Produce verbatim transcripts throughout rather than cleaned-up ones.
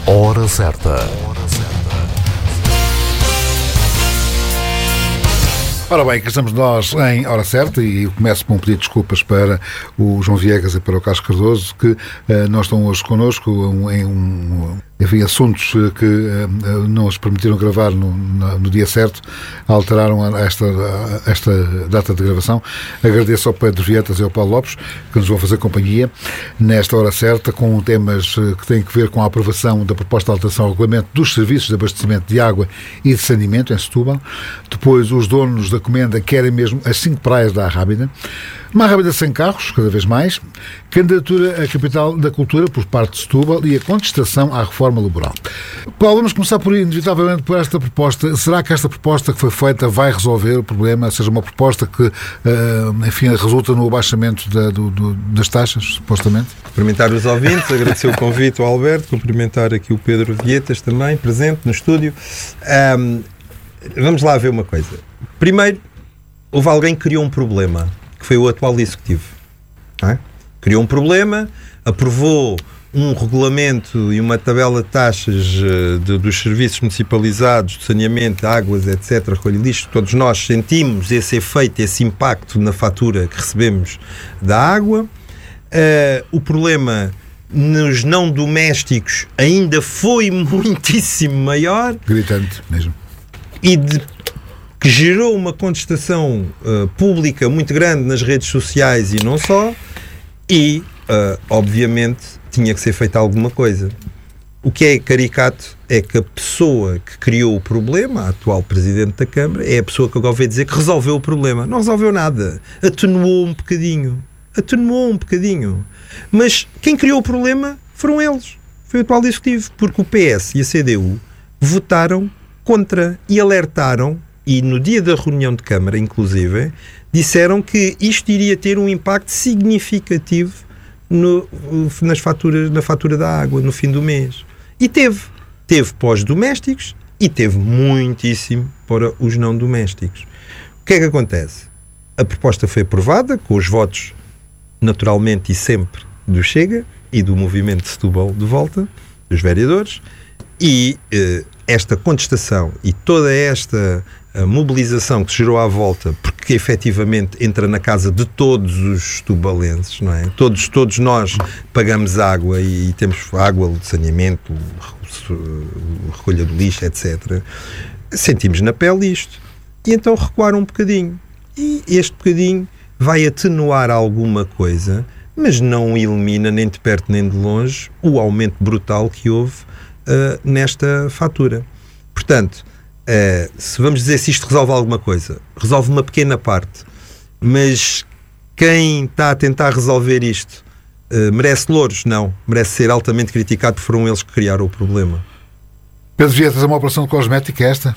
Hora certa. Ora bem, que estamos nós em Hora Certa e eu começo com um pedido de desculpas para o João Viegas e para o Carlos Cardoso, que uh, não estão hoje connosco um, em um... Enfim, assuntos que uh, não os permitiram gravar no, no, no dia certo alteraram esta, esta data de gravação. Agradeço ao Pedro Vietas e ao Paulo Lopes, que nos vão fazer companhia nesta Hora Certa, com temas que têm que ver com a aprovação da proposta de alteração ao regulamento dos serviços de abastecimento de água e de saneamento em Setúbal. Depois, os donos da comenda querem mesmo as cinco praias da Arrábida. Uma Arrábida sem carros, cada vez mais. Candidatura à capital da cultura por parte de Setúbal e a contestação à reforma laboral. Paulo, vamos começar por, inevitavelmente, por esta proposta. Será que esta proposta que foi feita vai resolver o problema? Ou seja, uma proposta que, uh, enfim, resulta no abaixamento da, do, do, das taxas, supostamente? Cumprimentar os ouvintes, agradecer o convite ao Alberto, cumprimentar aqui o Pedro Vietas também, presente no estúdio. Um, vamos lá ver uma coisa. Primeiro, houve alguém que criou um problema, que foi o atual Executivo. Não é? Criou um problema, aprovou um regulamento e uma tabela de taxas de, dos serviços municipalizados, de saneamento, águas, etcétera, recolha de lixo. Todos nós sentimos esse efeito, esse impacto na fatura que recebemos da água. Uh, o problema nos não domésticos ainda foi muitíssimo maior. Gritante mesmo. E de, que gerou uma contestação uh, pública muito grande nas redes sociais e não só. E, uh, obviamente, tinha que ser feita alguma coisa. O que é caricato é que a pessoa que criou o problema, a atual Presidente da Câmara, é a pessoa que agora veio dizer que resolveu o problema. Não resolveu nada. Atenuou um bocadinho. Atenuou um bocadinho. Mas quem criou o problema foram eles. Foi o atual Executivo. Porque o P S e a C D U votaram contra e alertaram, e no dia da reunião de Câmara, inclusive, disseram que isto iria ter um impacto significativo no, nas faturas, na fatura da água no fim do mês. E teve. Teve para os domésticos e teve muitíssimo para os não domésticos. O que é que acontece? A proposta foi aprovada com os votos, naturalmente e sempre, do Chega e do Movimento de Setúbal de Volta, dos vereadores, e eh, esta contestação e toda esta a mobilização que se gerou à volta, porque efetivamente entra na casa de todos os setubalenses, não é? Todos, todos nós pagamos água e, e temos água de saneamento, recolha de lixo, etcétera. Sentimos na pele isto. E então recuaram um bocadinho. E este bocadinho vai atenuar alguma coisa, mas não elimina nem de perto nem de longe o aumento brutal que houve uh, nesta fatura. Portanto, Uh, se vamos dizer se isto resolve alguma coisa, resolve uma pequena parte, mas quem está a tentar resolver isto uh, merece louros? Não, merece ser altamente criticado porque foram eles que criaram o problema. Pedro Vietas, é uma operação cosmética esta?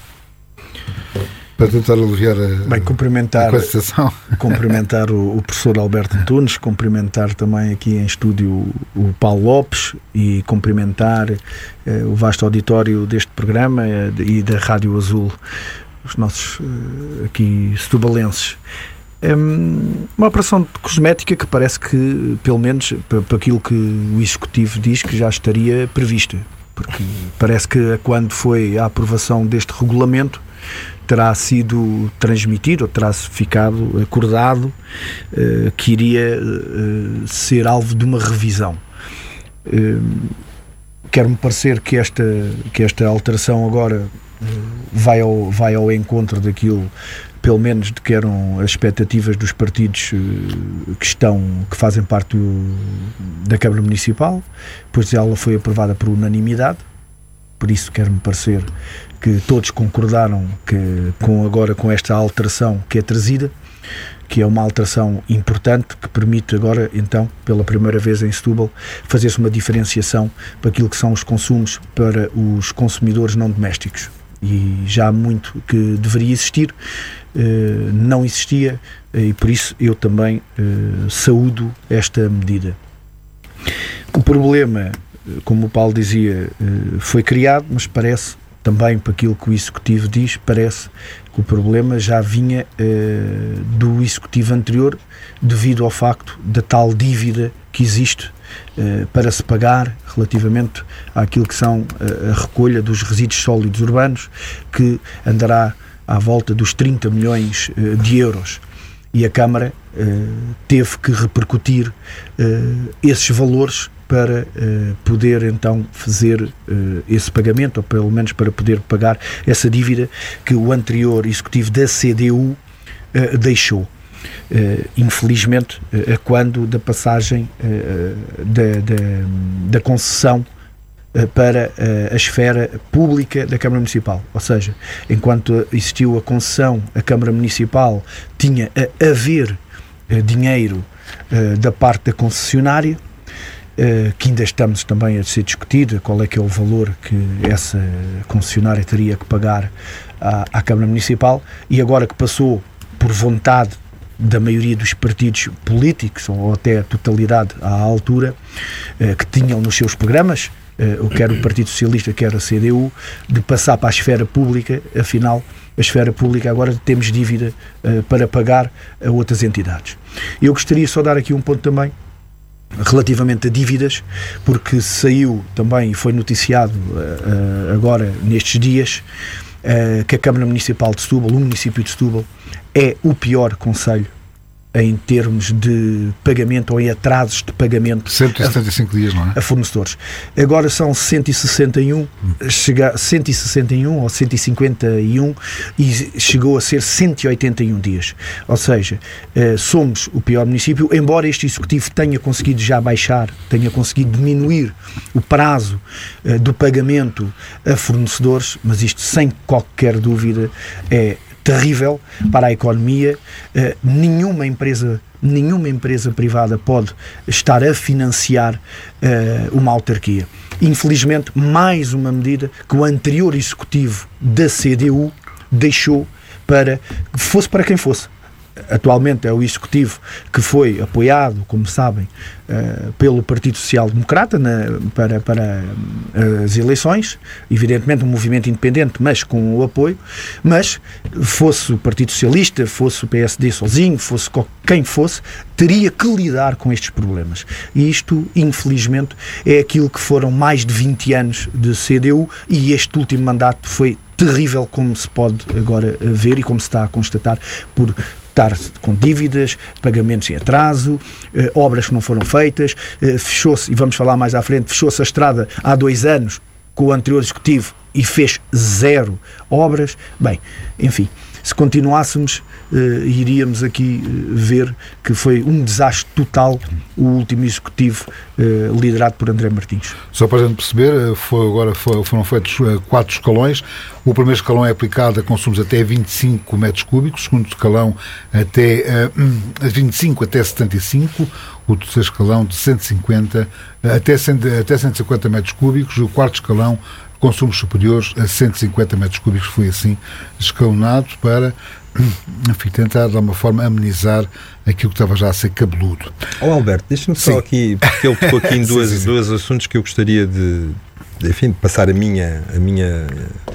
Para tentar aliviar a, Bem, cumprimentar, a contestação. Cumprimentar o, o professor Alberto Antunes, cumprimentar também aqui em estúdio o, o Paulo Lopes e cumprimentar eh, o vasto auditório deste programa eh, e da Rádio Azul, os nossos eh, aqui setubalenses. É uma operação de cosmética que parece que, pelo menos, para, para aquilo que o Executivo diz, que já estaria prevista. Porque parece que quando foi a aprovação deste regulamento terá sido transmitido, ou terá ficado acordado uh, que iria uh, ser alvo de uma revisão. Uh, Quer-me parecer que esta, que esta alteração agora uh, vai, ao, vai ao encontro daquilo, pelo menos, de que eram as expectativas dos partidos uh, que estão, que fazem parte do, da Câmara Municipal, pois ela foi aprovada por unanimidade. Por isso quer-me parecer que todos concordaram que, com, agora com esta alteração que é trazida, que é uma alteração importante, que permite agora, então, pela primeira vez em Setúbal, fazer-se uma diferenciação para aquilo que são os consumos para os consumidores não domésticos. E já há muito que deveria existir, eh, não existia, e por isso eu também eh, saúdo esta medida. O problema, como o Paulo dizia, foi criado, mas parece, também para aquilo que o Executivo diz, parece que o problema já vinha uh, do Executivo anterior, devido ao facto da tal dívida que existe uh, para se pagar relativamente àquilo que são uh, a recolha dos resíduos sólidos urbanos, que andará à volta dos trinta milhões uh, de euros. E a Câmara uh, teve que repercutir uh, esses valores para uh, poder então fazer uh, esse pagamento, ou pelo menos para poder pagar essa dívida que o anterior executivo da C D U uh, deixou. Uh, infelizmente, uh, quando da passagem uh, da, da, da concessão uh, para uh, a esfera pública da Câmara Municipal. Ou seja, enquanto existiu a concessão, a Câmara Municipal tinha a haver uh, dinheiro uh, da parte da concessionária, Uh, que ainda estamos também a ser discutido, qual é que é o valor que essa concessionária teria que pagar à, à Câmara Municipal, e agora que passou por vontade da maioria dos partidos políticos, ou até a totalidade à altura, uh, que tinham nos seus programas, uh, quer o Partido Socialista, quer a C D U, de passar para a esfera pública. Afinal, a esfera pública agora temos dívida uh, para pagar a outras entidades. Eu gostaria só de dar aqui um ponto também, relativamente a dívidas, porque saiu também e foi noticiado uh, agora nestes dias uh, que a Câmara Municipal de Setúbal, o município de Setúbal, é o pior concelho em termos de pagamento ou em atrasos de pagamento cento e setenta e cinco a, dias, não é? a fornecedores. Agora são cento e sessenta e um, hum. chega, cento e sessenta e um ou cento e cinquenta e um, e chegou a ser cento e oitenta e um dias. Ou seja, uh, somos o pior município, embora este executivo tenha conseguido já baixar, tenha conseguido diminuir o prazo uh, do pagamento a fornecedores, mas isto sem qualquer dúvida é terrível para a economia. Uh, nenhuma empresa nenhuma empresa privada pode estar a financiar uh, uma autarquia. Infelizmente, mais uma medida que o anterior executivo da C D U deixou para que fosse para quem fosse. Atualmente é o executivo que foi apoiado, como sabem, uh, pelo Partido Social Democrata na, para, para uh, as eleições, evidentemente um movimento independente, mas com o apoio, mas fosse o Partido Socialista, fosse o P S D sozinho, fosse quem fosse, teria que lidar com estes problemas. E isto, infelizmente, é aquilo que foram mais de vinte anos de C D U, e este último mandato foi terrível, como se pode agora ver e como se está a constatar, por estar com dívidas, pagamentos em atraso, eh, obras que não foram feitas, eh, fechou-se, e vamos falar mais à frente, fechou-se a estrada há dois anos com o anterior executivo e fez zero obras. Bem, enfim, se continuássemos, uh, iríamos aqui uh, ver que foi um desastre total o último executivo uh, liderado por André Martins. Só para a gente perceber, foi, agora foi, foram feitos uh, quatro escalões. O primeiro escalão é aplicado a consumos até vinte e cinco metros cúbicos, o segundo escalão até uh, vinte e cinco até setenta e cinco, o terceiro escalão de cento e cinquenta até, cem, até cento e cinquenta metros cúbicos, o quarto escalão consumos superiores a cento e cinquenta metros cúbicos. Foi assim escalonado para, enfim, tentar de alguma forma amenizar aquilo que estava já a ser cabeludo. Ó oh, Alberto, deixa-me só aqui, porque ele tocou aqui em duas, sim, sim, sim. dois assuntos que eu gostaria de, de, enfim, de passar a minha, a minha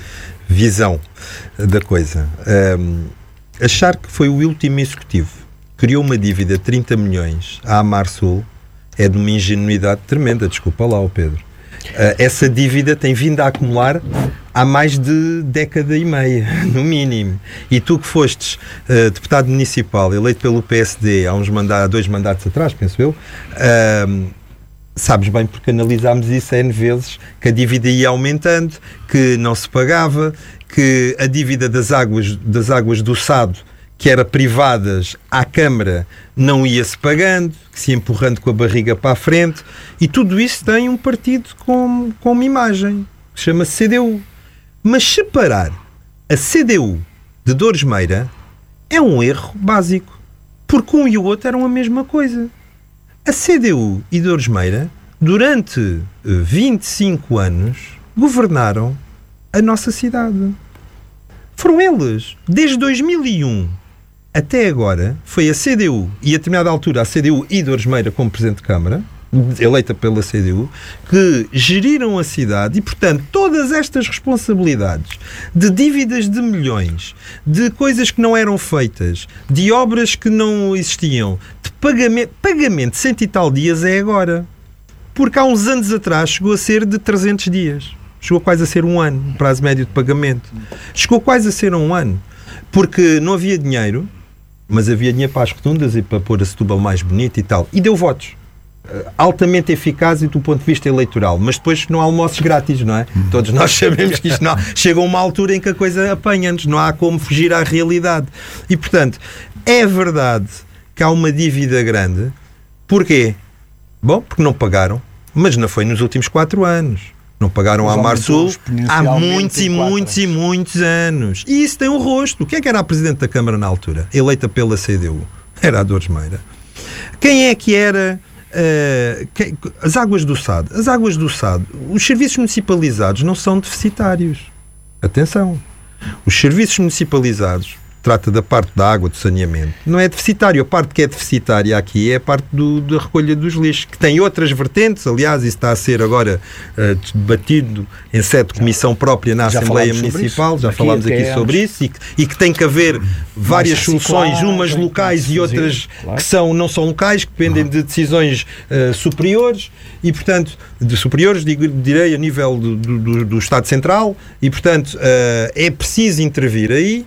visão da coisa. Um, achar que foi o último executivo, criou uma dívida de trinta milhões à Amarsul, é de uma ingenuidade tremenda, desculpa lá, o Pedro. Uh, essa dívida tem vindo a acumular há mais de década e meia, no mínimo. E tu que fostes uh, deputado municipal, eleito pelo P S D há, uns manda- há dois mandatos atrás, penso eu, uh, sabes bem, porque analisámos isso N vezes, que a dívida ia aumentando, que não se pagava, que a dívida das águas, das águas do Sado, que era privadas à Câmara, não ia-se pagando, que se ia empurrando com a barriga para a frente, e tudo isso tem um partido com, com uma imagem, que chama-se C D U. Mas separar a C D U de Dores Meira é um erro básico, porque um e o outro eram a mesma coisa. A C D U e Dores Meira, durante vinte e cinco anos, governaram a nossa cidade. Foram eles, desde dois mil e um até agora, foi a C D U, e a determinada altura a C D U e Dores Meira como Presidente de Câmara, eleita pela C D U, que geriram a cidade, e portanto todas estas responsabilidades de dívidas de milhões, de coisas que não eram feitas, de obras que não existiam, de pagamento, pagamento de cento e tal dias é agora. porque há uns anos atrás chegou a ser de trezentos dias. Chegou quase a ser um ano, o prazo médio de pagamento. Chegou quase a ser um ano. Porque não havia dinheiro, mas havia dinheiro para as rotundas e para pôr a Setúbal mais bonito e tal. E deu votos. Altamente eficazes do ponto de vista eleitoral, mas depois não há almoços grátis, não é? Todos nós sabemos que isto não... Chega a uma altura em que a coisa apanha-nos, não há como fugir à realidade. E, portanto, é verdade que há uma dívida grande. Porquê? Bom, porque não pagaram, mas não foi nos últimos quatro anos. Não pagaram à Marsul há muitos e muitos e muitos anos. E isso tem um rosto. Quem é que era a Presidente da Câmara na altura? Eleita pela C D U. Era a Dores Meira. Quem é que era... Uh, quem, as águas do S A D? As águas do S A D, os serviços municipalizados não são deficitários. Atenção. Os serviços municipalizados, trata da parte da água, do saneamento, não é deficitário. A parte que é deficitária aqui é a parte do, da recolha dos lixos, que tem outras vertentes. Aliás, isso está a ser agora uh, debatido em sede de comissão própria na já Assembleia Municipal. Já aqui falámos aqui anos. sobre isso e que, e que tem que haver várias soluções, reciclagem, umas locais e outras claro. que são, não são locais, que dependem de decisões uh, superiores e, portanto, de superiores, digo, direi, a nível do, do, do Estado Central e, portanto, uh, é preciso intervir aí.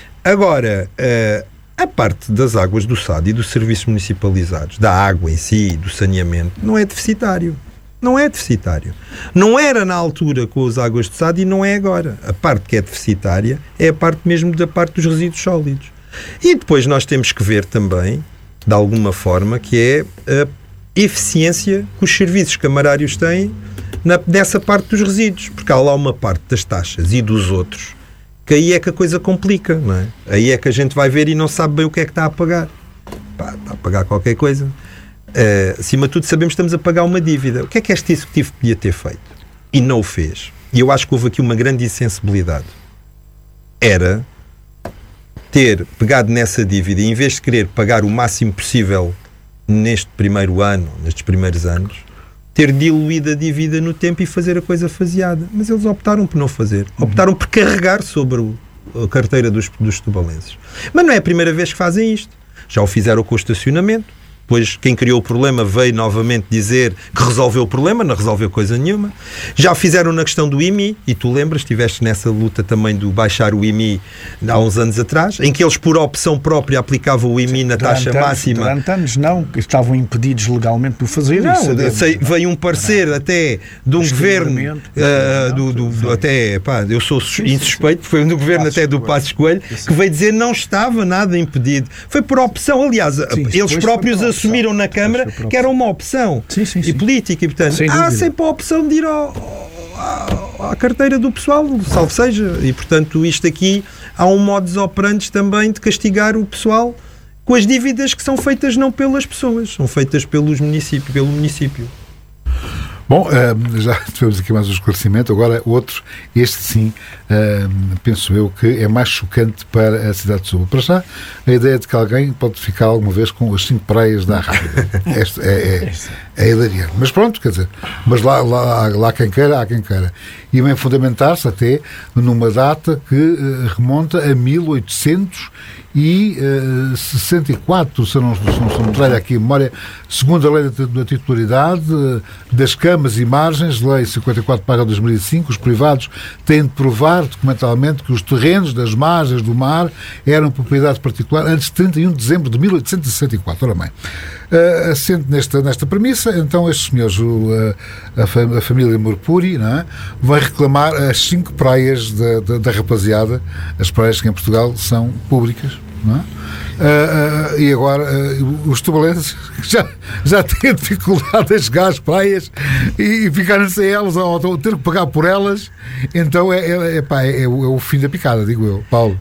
Agora, uh, a parte das águas do S A D e dos serviços municipalizados, da água em si, do saneamento, não é deficitário. Não é deficitário. Não era na altura com as águas do S A D e não é agora. A parte que é deficitária é a parte mesmo da parte dos resíduos sólidos. E depois nós temos que ver também, de alguma forma, que é a eficiência que os serviços camarários têm na, nessa parte dos resíduos. Porque há lá uma parte das taxas e dos outros que aí é que a coisa complica, não é? Aí é que a gente vai ver e não sabe bem o que é que está a pagar. Pá, está a pagar qualquer coisa. Uh, acima de tudo sabemos que estamos a pagar uma dívida. O que é que este Executivo podia ter feito? E não o fez. E eu acho que houve aqui uma grande insensibilidade. Era ter pegado nessa dívida e em vez de querer pagar o máximo possível neste primeiro ano, nestes primeiros anos, ter diluído a dívida no tempo e fazer a coisa faseada. Mas eles optaram por não fazer. Optaram por carregar sobre o, a carteira dos, dos setubalenses. Mas não é a primeira vez que fazem isto. Já o fizeram com o estacionamento. Depois quem criou o problema veio novamente dizer que resolveu o problema, não resolveu coisa nenhuma. Já fizeram na questão do I M I, e tu lembras, estiveste nessa luta também do baixar o I M I há uns anos atrás, em que eles por opção própria aplicavam o I M I na durante taxa anos, máxima. Durante anos não, que estavam impedidos legalmente de o fazer. Não, sabemos, sei, não. veio um parecer até de um governo, uh, do, do, do, até, pá, eu sou insuspeito, foi um governo Passos até do Coelho. Passos Coelho, que veio dizer não estava nada impedido. Foi por opção, aliás, Sim, eles depois próprios foi por assumiram opção. na Câmara Depois foi por que era uma opção Sim, sim, e sim. política e, portanto, Sem há dúvida. sempre a opção de ir ao, à, à carteira do pessoal, salvo seja, e, portanto, isto aqui há um modus operandi também de castigar o pessoal com as dívidas que são feitas não pelas pessoas, são feitas pelos municípios, pelo município. Bom, uh, já tivemos aqui mais um esclarecimento. Agora, outro, este sim, uh, penso eu que é mais chocante para a cidade de Setúbal. Para já, a ideia de que alguém pode ficar alguma vez com as cinco praias da Rápida. Esta é, é, é hilariante. Mas pronto, quer dizer, mas lá, lá, lá quem queira, há quem queira. E vem fundamentar-se até numa data que uh, remonta a mil oitocentos e sessenta e quatro, se não, se não, se não me traia aqui a memória, segundo a lei da, da titularidade das camas e margens, lei cinquenta e quatro barra dois mil e cinco, os privados têm de provar documentalmente que os terrenos das margens do mar eram propriedade particular antes de trinta e um de dezembro de mil oitocentos e sessenta e quatro. Ora bem, uh, assente nesta, nesta premissa, então estes senhores, o, a, a, fam, a família Murpuri, não é? Vai reclamar as cinco praias da, da, da rapaziada, as praias que em Portugal são públicas. Não é? Uh, uh, e agora uh, os setubalenses já, já têm dificuldade a chegar às praias e, e ficarem sem elas ou, ou ter que pagar por elas, então é, é, é, pá, é, é, o, é o fim da picada, digo eu, Paulo.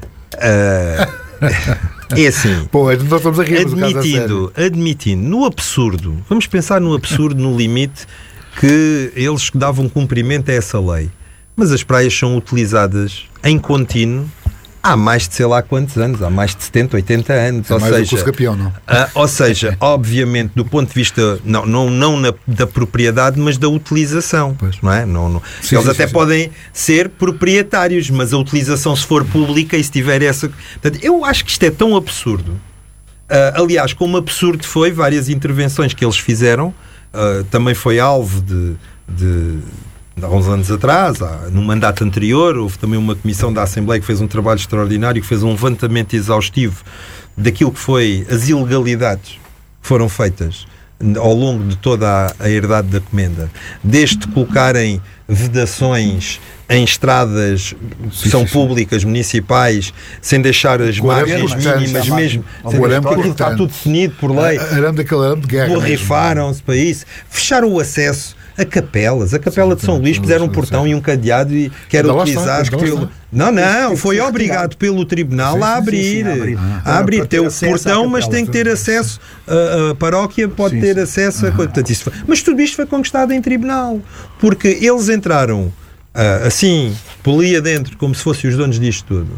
Uh, é assim, pô, nós estamos a rir, admitindo, admitindo no absurdo, vamos pensar no absurdo, no limite, que eles davam cumprimento a essa lei, mas as praias são utilizadas em contínuo há mais de sei lá quantos anos, há mais de setenta, oitenta anos. É ou, mais seja, do que o campeão, não? Uh, ou seja, obviamente, do ponto de vista, não, não, não na, da propriedade, mas da utilização. Pois. Não é? Não, não. Sim, Eles sim, até sim, podem sim. ser proprietários, mas a utilização, se for pública e se tiver essa... Portanto, eu acho que isto é tão absurdo. Uh, aliás, como absurdo foi várias intervenções que eles fizeram uh, também foi alvo de, de, de há uns anos atrás, há, no mandato anterior, houve também uma comissão da Assembleia que fez um trabalho extraordinário, que fez um levantamento exaustivo daquilo que foi as ilegalidades que foram feitas ao longo de toda a, a herdade da Comenda, desde colocarem vedações em estradas que sim, são sim, sim. públicas, municipais, sem deixar as margens mínimas mesmo, sem deixar, aquilo está tudo definido por lei. Arame daquele arame de guerra. Borrifaram-se para isso, fecharam o acesso a capelas. A capela de São Luís puseram um portão e um cadeado e que era utilizado pelo... Não, não, foi obrigado pelo tribunal a abrir. A abrir. Tem o portão, mas tem que ter acesso. A, a paróquia pode ter acesso a... Portanto, isso foi... Mas tudo isto foi conquistado em tribunal. Porque eles entraram assim, por ali adentro, como se fossem os donos disto tudo.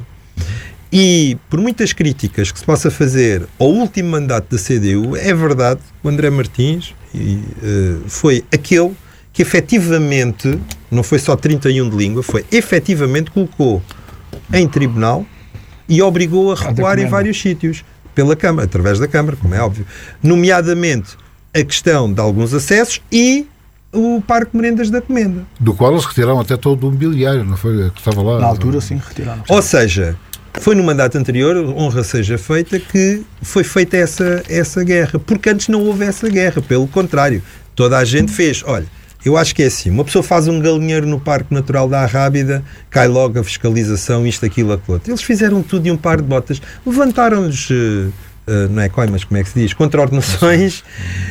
E, por muitas críticas que se possa fazer ao último mandato da C D U, é verdade que o André Martins e, uh, foi aquele que efetivamente, não foi só trinta e um de língua, foi efetivamente colocou em tribunal e obrigou a recuar em vários sítios, pela Câmara, através da Câmara, como é óbvio. Nomeadamente a questão de alguns acessos e o Parque Merendas da Comenda. Do qual eles retiraram até todo o mobiliário, não foi? Que estava lá. Na altura, sim, retiraram. Ou seja, foi no mandato anterior, honra seja feita, que foi feita essa, essa guerra. Porque antes não houve essa guerra. Pelo contrário, toda a gente fez. Olha, eu acho que é assim. Uma pessoa faz um galinheiro no Parque Natural da Arrábida, cai logo a fiscalização, isto, aquilo, aquilo outro. Eles fizeram tudo de um par de botas. Levantaram-lhes, uh, uh, não é coimas, como é que se diz, contraordenações.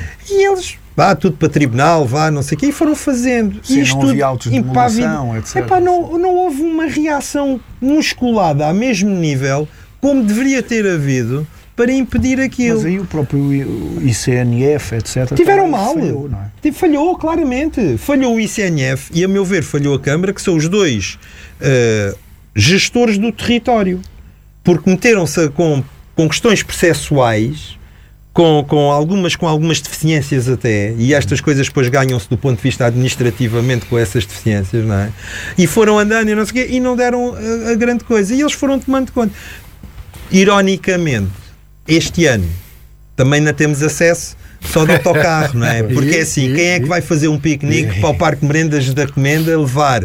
E eles... vá tudo para tribunal, vá, não sei o quê, e foram fazendo. Sim, e isto não havia autos de demolição, etcétera. Epá, não, não houve uma reação musculada a mesmo nível como deveria ter havido para impedir aquilo. Mas aí o próprio I C N F, etcétera tiveram mal. Falhou, não é? Falhou, claramente. Falhou o I C N F e, a meu ver, falhou a Câmara, que são os dois uh, gestores do território. Porque meteram-se com, com questões processuais... Com, com, algumas, com algumas deficiências até, e estas coisas depois ganham-se do ponto de vista administrativamente com essas deficiências, não é? E foram andando e não sei o quê, e não deram a, a grande coisa. E eles foram tomando conta. Ironicamente, este ano também não temos acesso só de autocarro, não é? Porque é assim, quem é que vai fazer um piquenique para o Parque Merendas da Comenda, levar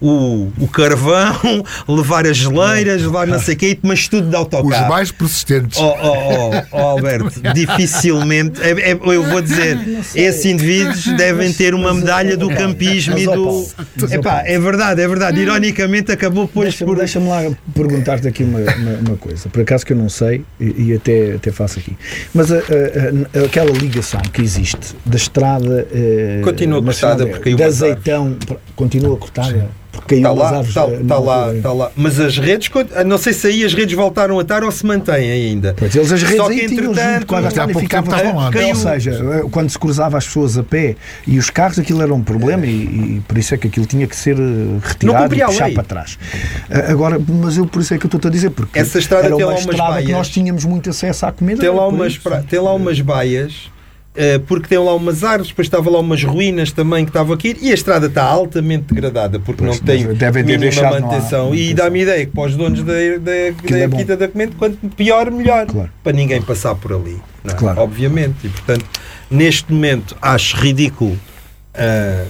o, o carvão, levar as geleiras, levar não sei o quê, mas tudo de autocarro? Os mais persistentes. Oh, oh, oh, oh Alberto, dificilmente, é, é, eu vou dizer, esses indivíduos devem ter uma medalha do campismo e do... Epá, é verdade, é verdade. Ironicamente acabou depois Deixa-me por... deixa-me lá perguntar-te aqui uma, uma, uma coisa, por acaso que eu não sei e, e até, até faço aqui. Mas a, a, a, aquela ligação que existe da estrada eh, continua cortada porque caiu de Azeitão, continua cortada porque caiu está lá, árvores. Está, está lá, está lá. Mas as redes, não sei se aí as redes voltaram a estar ou se mantêm ainda. Pois, eles as redes Só que, aí tinham entretanto, junto, quando há pouco tempo estavam lá. Ou seja, quando se cruzava as pessoas a pé e os carros, aquilo era um problema e, e por isso é que aquilo tinha que ser retirado e puxar para trás. Agora, mas eu por isso é que eu estou a dizer, porque essa estrada era tem uma lá umas estrada baias, que nós tínhamos muito acesso à comida. Tem lá umas, pra, tem lá umas baias, uh, porque tem lá umas árvores, depois estava lá umas ruínas também que estavam aqui, e a estrada está altamente degradada, porque pois, não tem mínima manutenção. E dá-me ideia que para os donos da, da, da é Quinta da Comenda, quanto pior, melhor. Claro. Para ninguém passar por ali. Não é? Claro. Obviamente. E, portanto, neste momento, acho ridículo, uh,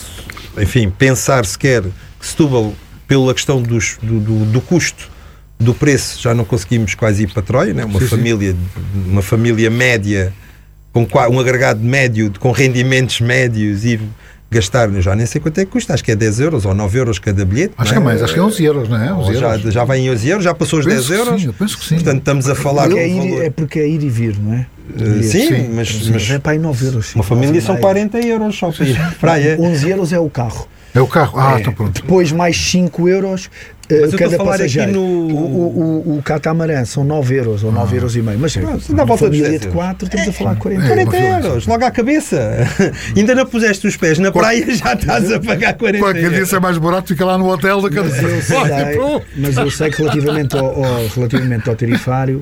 enfim, pensar sequer que Setúbal, pela questão dos, do, do, do custo, do preço, já não conseguimos quase ir para Troia, né? uma, sim, família, sim. uma família média, com um agregado médio, com rendimentos médios, ir gastar, já nem sei quanto é que custa, acho que é dez euros ou nove euros cada bilhete. Acho que é mais, acho que é onze euros, não é? onze já, euros. já vai em onze euros, já passou os penso dez euros. Sim, eu penso que sim. Portanto, estamos a falar... É, ir, é porque é ir e vir, não é? Uh, sim, sim, mas, mas, mas é para aí nove euros. Sim. Uma família são quarenta euros só para ir praia. onze euros é o carro. É o carro? Ah, é, então pronto. Depois mais cinco euros uh, cada passageiro. No... O, o, o catamarã são nove euros ou nove euros e meio. Mas não, uma volta família de quatro, estamos é, a falar de quarenta, é, quarenta euros, logo à cabeça. Ainda não puseste os pés na praia, já estás a pagar quarenta euros. Qualquer dia se é mais barato, fica lá no hotel da mas, eu sei, mas eu sei que relativamente ao, ao, relativamente ao tarifário,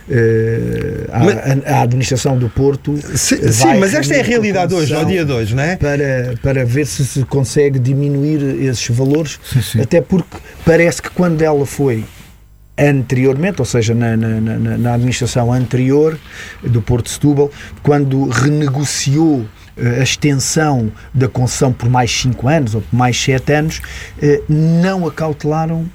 uh, à, mas, à administração do Porto... Sim, sim mas esta é a realidade hoje, ao dia de hoje, não é? Para, para ver se se consegue diminuir esses valores, sim, sim. Até porque parece que quando ela foi anteriormente, ou seja, na, na, na, na administração anterior do Porto de Setúbal, quando renegociou a extensão da concessão por mais cinco anos ou por mais sete anos, não acautelaram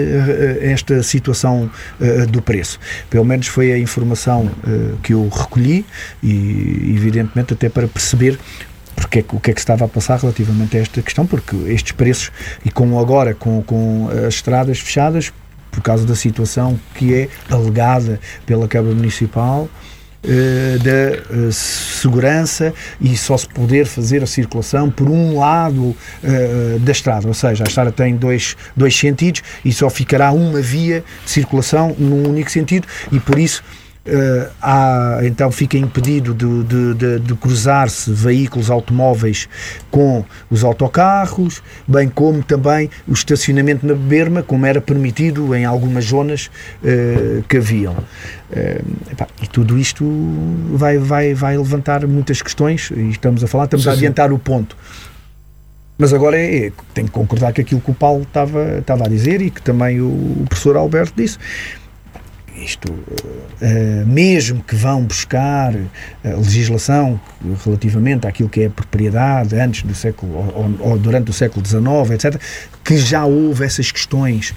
esta situação uh, do preço. Pelo menos foi a informação uh, que eu recolhi e, evidentemente, até para perceber porque, o que é que se estava a passar relativamente a esta questão, porque estes preços, e com agora, com, com as estradas fechadas, por causa da situação que é alegada pela Câmara Municipal, Uh, da uh, segurança e só se poder fazer a circulação por um lado uh, da estrada, ou seja, a estrada tem dois, dois sentidos e só ficará uma via de circulação num único sentido e por isso Uh, há, então fica impedido de, de, de, de cruzar-se veículos automóveis com os autocarros, bem como também o estacionamento na berma, como era permitido em algumas zonas uh, que haviam. Uh, epá, e tudo isto vai, vai, vai levantar muitas questões e estamos a falar, estamos sim, a adiantar sim. o ponto. Mas agora é, é, tenho que concordar com aquilo que o Paulo estava, estava a dizer e que também o, o professor Alberto disse. Isto, uh, mesmo que vão buscar a legislação relativamente àquilo que é a propriedade antes do século, ou, ou durante o século dezenove, etcétera, que já houve essas questões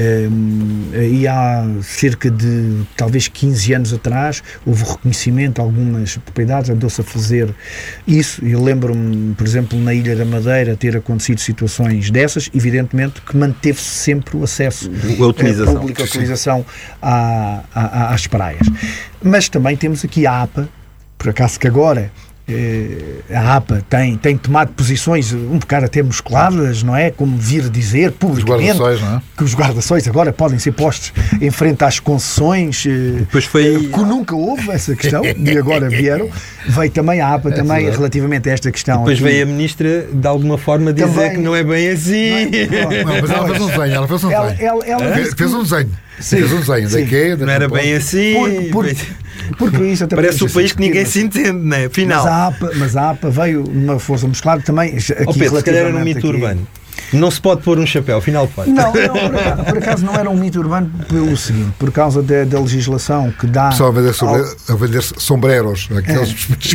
uh, e há cerca de talvez quinze anos atrás houve reconhecimento de algumas propriedades, andou-se a fazer isso. Eu lembro-me, por exemplo, na Ilha da Madeira ter acontecido situações dessas, evidentemente que manteve-se sempre o acesso a utilização. Uh, público, a utilização à às praias. Mas também temos aqui a APA, por acaso que agora eh, a APA tem, tem tomado posições um bocado até musculadas, não é? Como vir dizer publicamente os guarda-sóis, não é? Que os guarda-sóis agora podem ser postos em frente às concessões, eh, Depois foi... que nunca houve essa questão e agora vieram. Veio também a APA é também verdade. Relativamente a esta questão. Depois aqui. Veio a Ministra de alguma forma dizer também, que não é bem assim. Não, é, não, mas ela fez um desenho, ela fez um desenho. Ela, ela, ela fez, fez um desenho. Sim, fez um desenho. Sim. Daqui, não era bem assim. Por, por, porque isso até parece um país que ninguém se entende, não é? Afinal. Mas a APA, mas a APA veio numa força muscular também. Aqui, oh Pedro, se calhar era um mito aqui, urbano. Não se pode pôr um chapéu, afinal pode. Não, não por, acaso, por acaso não era um mito urbano pelo seguinte, por causa da, da legislação que dá... Pessoal a vender, sobre, ao... a vender sombreros, aqueles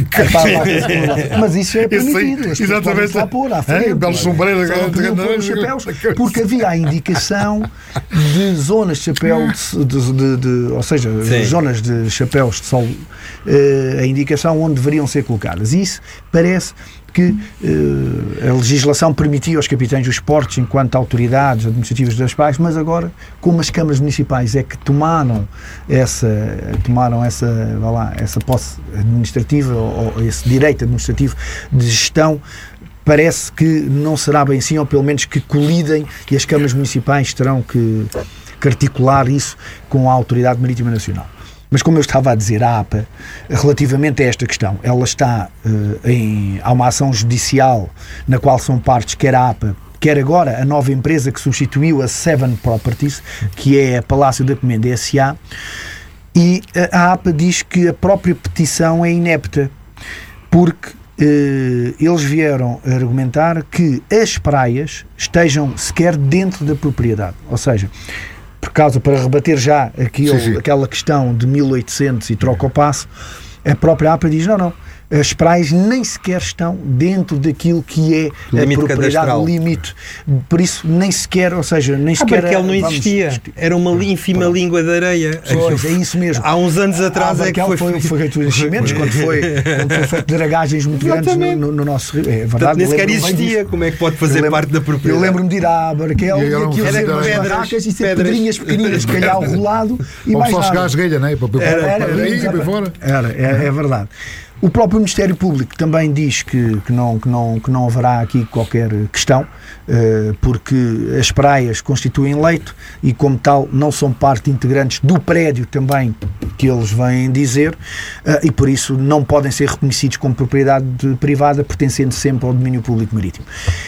é. Mas isso é permitido. As exatamente. Lá pôr, à frente, é, belos sombreros. Pôr chapéus, porque havia a indicação de zonas de chapéu, de, de, de, de, ou seja, Sim. zonas de chapéus de sol, uh, a indicação onde deveriam ser colocadas. Isso parece... que uh, a legislação permitia aos capitães dos portos enquanto autoridades administrativas das praias, mas agora, como as câmaras municipais é que tomaram essa, tomaram essa, vá lá, essa posse administrativa ou, ou esse direito administrativo de gestão, parece que não será bem assim, ou pelo menos que colidem e as câmaras municipais terão que, que articular isso com a Autoridade Marítima Nacional. Mas como eu estava a dizer, a APA, relativamente a esta questão, ela está uh, em... Há uma ação judicial na qual são partes, quer a APA, quer agora a nova empresa que substituiu a Seven Properties, que é a Palácio da Comenda S A, e a APA diz que a própria petição é inepta, porque uh, eles vieram argumentar que as praias estejam sequer dentro da propriedade, ou seja... por causa, para rebater já aquilo, sim, sim. aquela questão de mil e oitocentos e troca o passo, a própria APA diz, não, não, as praias nem sequer estão dentro daquilo que é limite a propriedade, o limite, por isso nem sequer, ou seja, nem ah, sequer... Barquel não existia, vamos, era uma ínfima pronto. língua de areia. Pois, é isso mesmo. Há uns anos atrás ah, é que foi... foi, foi feito enchimentos, quando foi, quando foi feito dragagens muito grandes no, no, no nosso rio. É verdade. Portanto, nem sequer existia, como é que pode fazer lembro, parte da propriedade? Eu lembro-me de ir à Barquel e, e aquilo ser umas pedras, barracas e ser pedras. pedrinhas pequeninas, calhau rolado e mais nada. Só chegar às grelhas, não é? Era, é verdade. O próprio Ministério Público também diz que, que, não, que, não, que não haverá aqui qualquer questão, uh, porque as praias constituem leito e, como tal, não são parte integrantes do prédio também que eles vêm dizer, uh, e por isso não podem ser reconhecidos como propriedade privada, pertencendo sempre ao domínio público marítimo.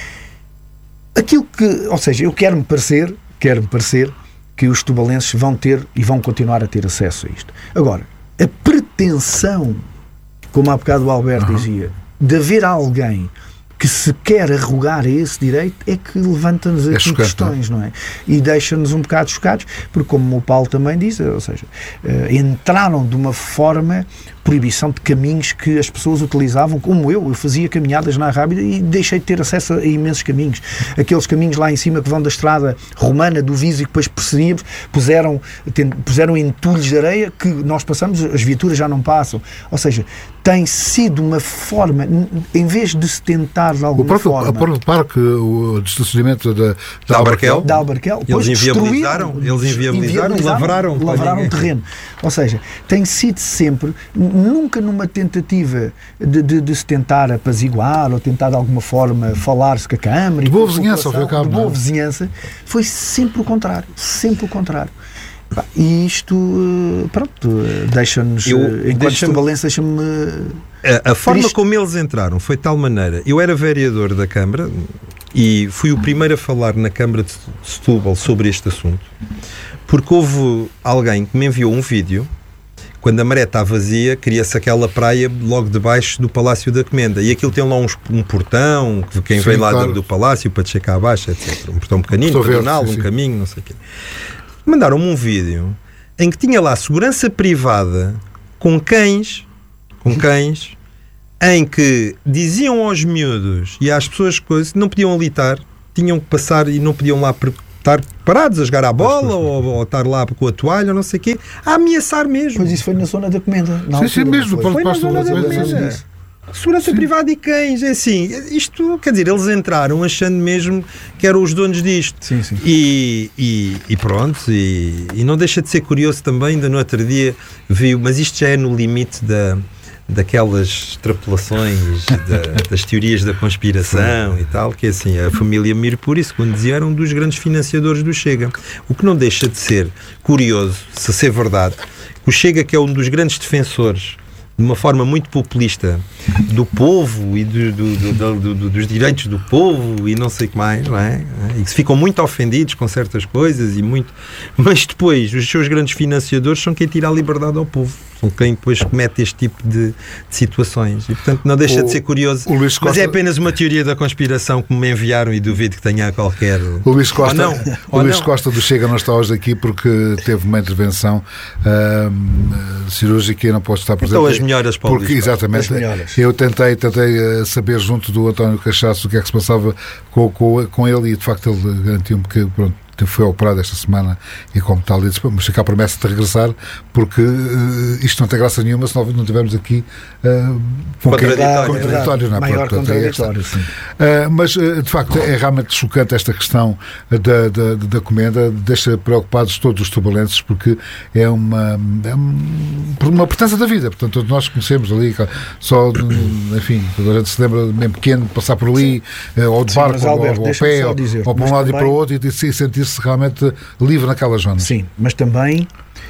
Aquilo que, ou seja, eu quero-me parecer, quero-me parecer que os tubalenses vão ter e vão continuar a ter acesso a isto. Agora, a pretensão, como há bocado o Alberto uhum. dizia, de haver alguém que se quer arrogar a esse direito, é que levanta-nos aqui é chocante, questões, não é? E deixa-nos um bocado chocados, porque como o Paulo também diz, ou seja, uh, entraram de uma forma proibição de caminhos que as pessoas utilizavam, como eu, eu fazia caminhadas na Rábida e deixei de ter acesso a imensos caminhos. Aqueles caminhos lá em cima que vão da estrada romana do Viso e que depois perseguíamos, puseram, puseram entulhos de areia que nós passamos, as viaturas já não passam. Ou seja, tem sido uma forma, em vez de se tentar de alguma o próprio, forma... O próprio parque, o estacionamento da, da Albarquel, da Albarquel, eles inviabilizaram, eles inviabilizaram, lavraram, lavraram o terreno. Ou seja, tem sido sempre, nunca numa tentativa de, de, de se tentar apaziguar ou tentar de alguma forma falar-se com a Câmara... De boa vizinhança, ao fim e ao cabo. De boa vizinhança, foi sempre o contrário, sempre o contrário. E isto, pronto, deixa-nos, eu, enquanto deixa estubalense, deixa-me... A, a forma como eles entraram foi de tal maneira... Eu era vereador da Câmara e fui o primeiro a falar na Câmara de Setúbal sobre este assunto, porque houve alguém que me enviou um vídeo, quando a maré está vazia, cria-se aquela praia logo debaixo do Palácio da Comenda, e aquilo tem lá uns, um portão, que quem sim, vem lá claro. do, do Palácio para descer cá abaixo, etcétera. Um portão pequenino, um pedonal, um caminho, não sei o quê. Mandaram-me um vídeo em que tinha lá segurança privada com cães, com cães, em que diziam aos miúdos e às pessoas que não podiam ali estar, tinham que passar e não podiam lá estar parados a jogar à bola ou, ou estar lá com a toalha ou não sei o quê, a ameaçar mesmo. Pois isso foi na zona da Comenda. Sim, sim, mesmo. Foi, foi na zona da Comenda. Segurança Sim. privada e cães, é assim, isto, quer dizer, eles entraram achando mesmo que eram os donos disto. Sim, sim. E, e, e pronto, e, e não deixa de ser curioso também, ainda no outro dia vi, mas isto já é no limite da, daquelas extrapolações da, das teorias da conspiração e tal, que é assim, a família Mirpur, isso quando dizia, era um dos grandes financiadores do Chega. O que não deixa de ser curioso, se ser verdade, que o Chega, que é um dos grandes defensores de uma forma muito populista do povo e do, do, do, do, do, dos direitos do povo e não sei o que mais, não é? E que se ficam muito ofendidos com certas coisas e muito... Mas depois, os seus grandes financiadores são quem tira a liberdade ao povo. São quem depois comete este tipo de, de situações. E, portanto, não deixa o, de ser curioso. Costa... Mas é apenas uma teoria da conspiração que me enviaram e duvido que tenha qualquer... O Luís Costa, ou não, o Luís Costa do Chega não está hoje aqui porque teve uma intervenção uh, cirúrgica e não pode estar presente. Então as melhoras para o porque, Luís exatamente, eu tentei, tentei saber junto do António Cachaço o que é que se passava com, com, com ele e de facto ele garantiu-me que pronto, foi operado esta semana e como tal disse, mas fica a promessa de regressar porque uh, isto não tem graça nenhuma se nós não tivermos aqui uh, um contraditório, contraditório não é? Maior Portanto, contraditório, é sim. Uh, mas uh, de facto é realmente chocante esta questão da, da, da Comenda, deixa preocupados todos os tubalenses porque é uma é uma pertença da vida, portanto todos nós conhecemos ali só, enfim, toda a gente se lembra bem pequeno peçar por ali uh, ou de sim, barco, Alberto, ou ao pé, ou, dizer, ou para um lado também... e para o outro e, e sentir-se realmente livre naquela zona. Sim, mas também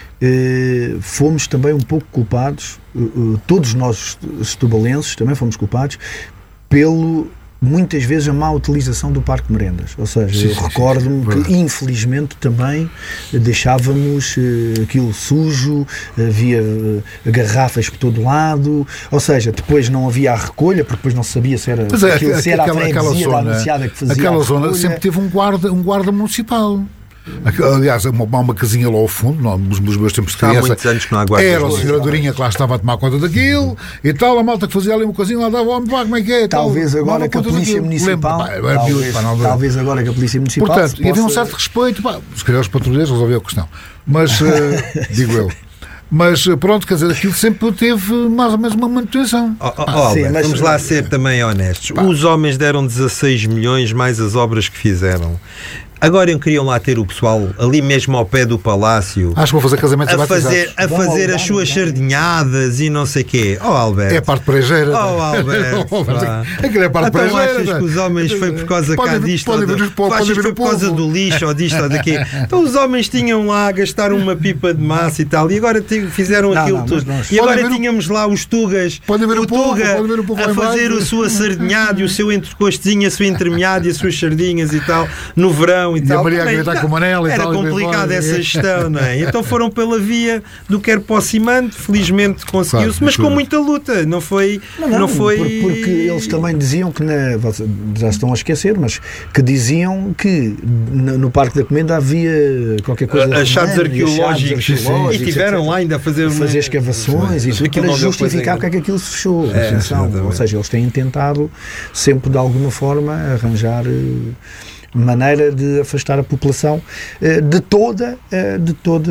eh, fomos também um pouco culpados, eh, todos nós setubalenses também fomos culpados pelo, muitas vezes, a má utilização do Parque de Merendas. Ou seja, sim, eu recordo-me que, verdade. Infelizmente, também deixávamos eh, aquilo sujo, havia eh, garrafas por todo lado, ou seja, depois não havia a recolha, porque depois não se sabia se era, mas é, aquilo, se era aquela, a freguesia da anunciada que fazia aquela a zona sempre teve um guarda, um guarda municipal. Aliás, uma, uma casinha lá ao fundo, não, nos, nos meus tempos de criança. Há muitos anos que não há guarda. Era a senhora Durinha que lá estava a tomar conta daquilo e tal, a malta que fazia ali uma coisinha lá dava homem, como é que é? Talvez tal, agora que a Polícia Municipal. Lembra, pá, talvez, pá, não, talvez agora que a Polícia Municipal. Portanto, possa... havia um certo respeito, pá, se calhar os patrulheiros resolviam a questão. Mas, uh, digo eu. Mas pronto, quer dizer, aquilo sempre teve mais ou menos uma manutenção. Oh, oh, oh, sim, mas... Vamos lá ser também honestos. Pá. Os homens deram dezasseis milhões mais as obras que fizeram. Agora queriam lá ter o pessoal ali mesmo ao pé do palácio. Acho que vou fazer casamentos a fazer, a fazer as suas sardinhadas e não sei o quê. Oh, Alberto. É a parte prejeira. Oh, Alberto. Aquilo é a parte então prejeira. Achas que os homens foi por causa cá disto? Pode ver, pode achas que foi por causa do lixo ou disto ou daquilo? Então os homens tinham lá a gastar uma pipa de massa e tal e agora fizeram não, aquilo não, tudo. Nós... E agora tínhamos o... lá os tugas. Pode ver o, o Tuga pode ver o a fazer a sua sardinhada e o seu entrecostezinho, a sua entremeada e as suas sardinhas e tal no verão. gestão e, E tal. a Maria a Também, gritar não, com o Manel e era tal, e complicada embora. essa gestão, não é? Então foram pela via do quer posse e mando, felizmente conseguiu-se, Claro, mas com tudo. muita luta, não foi... Não, Não, não, foi... por- porque eles também diziam que, na, vocês já estão a esquecer, mas que diziam que no, no Parque da Comenda havia qualquer coisa... achados romana, e arqueológicos, achados arqueológicos, e tiveram etcétera. lá ainda a fazer, uma- fazer escavações e tudo Aquilo para não deu justificar coisa porque é que aquilo se fechou. É, Atenção. exatamente. Ou seja, eles têm tentado sempre de alguma forma arranjar eh, maneira de afastar a população eh, de toda, eh, de toda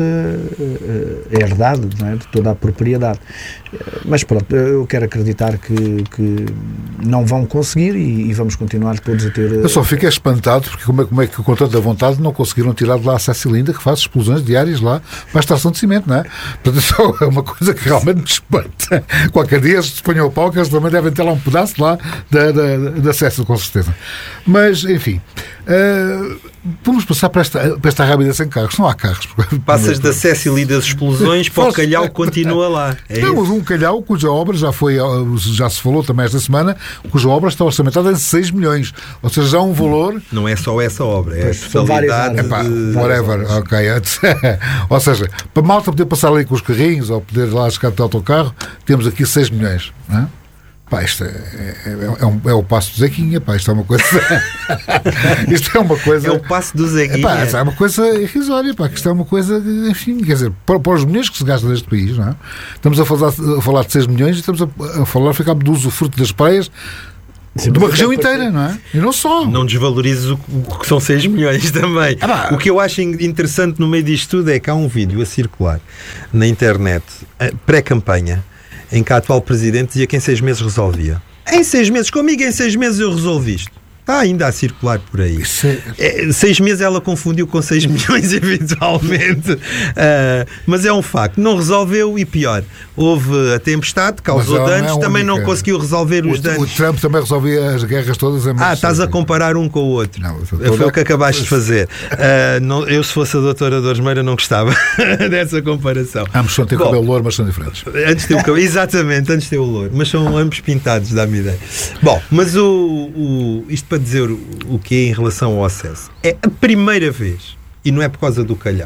eh, a herdade, não é? De toda a propriedade. Eh, Mas pronto, eu quero acreditar que, que não vão conseguir e, e vamos continuar todos a ter. eh, Eu só fico espantado porque como é, como é que com tanta vontade não conseguiram tirar de lá a Cecilinda, que faz explosões diárias lá para a estação de cimento, não é? Portanto, isso é uma coisa que realmente me espanta. Qualquer dia se ponham o pau que eles também devem ter lá um pedaço lá da, da, da acesso, com certeza. Mas, enfim, uh, vamos passar para esta, para esta rápida sem carros. Não há carros. Passas da Cécile e das explosões para o Faz- Calhau que continua lá. É Não, isso? um Calhau cuja obra já foi, já se falou também esta semana, cuja obra está orçamentada em seis milhões. Ou seja, já um valor. Não é só essa obra, é a Pois, são várias totalidade áreas. Epá, de... whatever, ok. Ou seja, para a malta poder passar ali com os carrinhos ou poder lá chegar de autocarro, temos aqui seis milhões. Não é? Pá, isto é, é, é, um- é o passo do Zequinha, pá, isto é uma coisa. Isto é uma coisa. É o passo do Zeguinha. Epá, é uma coisa irrisória, pá, que isto é uma coisa, enfim, quer dizer, para, para os milhões que se gastam neste país, não é? Estamos a falar, a falar de seis milhões e estamos a, a falar, ficamos do usufruto das praias Sim, de uma mas região até inteira, não é? E não só. Não desvalorizes o, o que são seis milhões também. Ah, pá. O que eu acho interessante no meio disto tudo é que há um vídeo a circular na internet, eh, pré-campanha, em que a atual presidente dizia que em seis meses resolvia. Em seis meses, comigo em seis meses eu resolvi isto. Está ainda a circular por aí. Isso é- É, seis meses ela confundiu com seis milhões eventualmente. Ah, mas é um facto. Não resolveu e pior. Houve a tempestade, causou Mas ela não é danos, a também única. não conseguiu resolver os O, o danos. Trump também resolvia as guerras todas em Ah, menos estás a seis. comparar um com o outro. Não, eu estou Foi toda- o que acabaste de fazer. Ah, não- eu, se fosse a doutora Dores Meira, não gostava dessa comparação. Ambos são ter Bom, cabelo louro, mas são diferentes. Antes tem o cabelo, exatamente, antes tem o louro, mas são ambos pintados, dá-me ideia. Bom, mas o, o- isto para dizer o, o que é em relação ao acesso, é a primeira vez, e não é por causa do Calhau,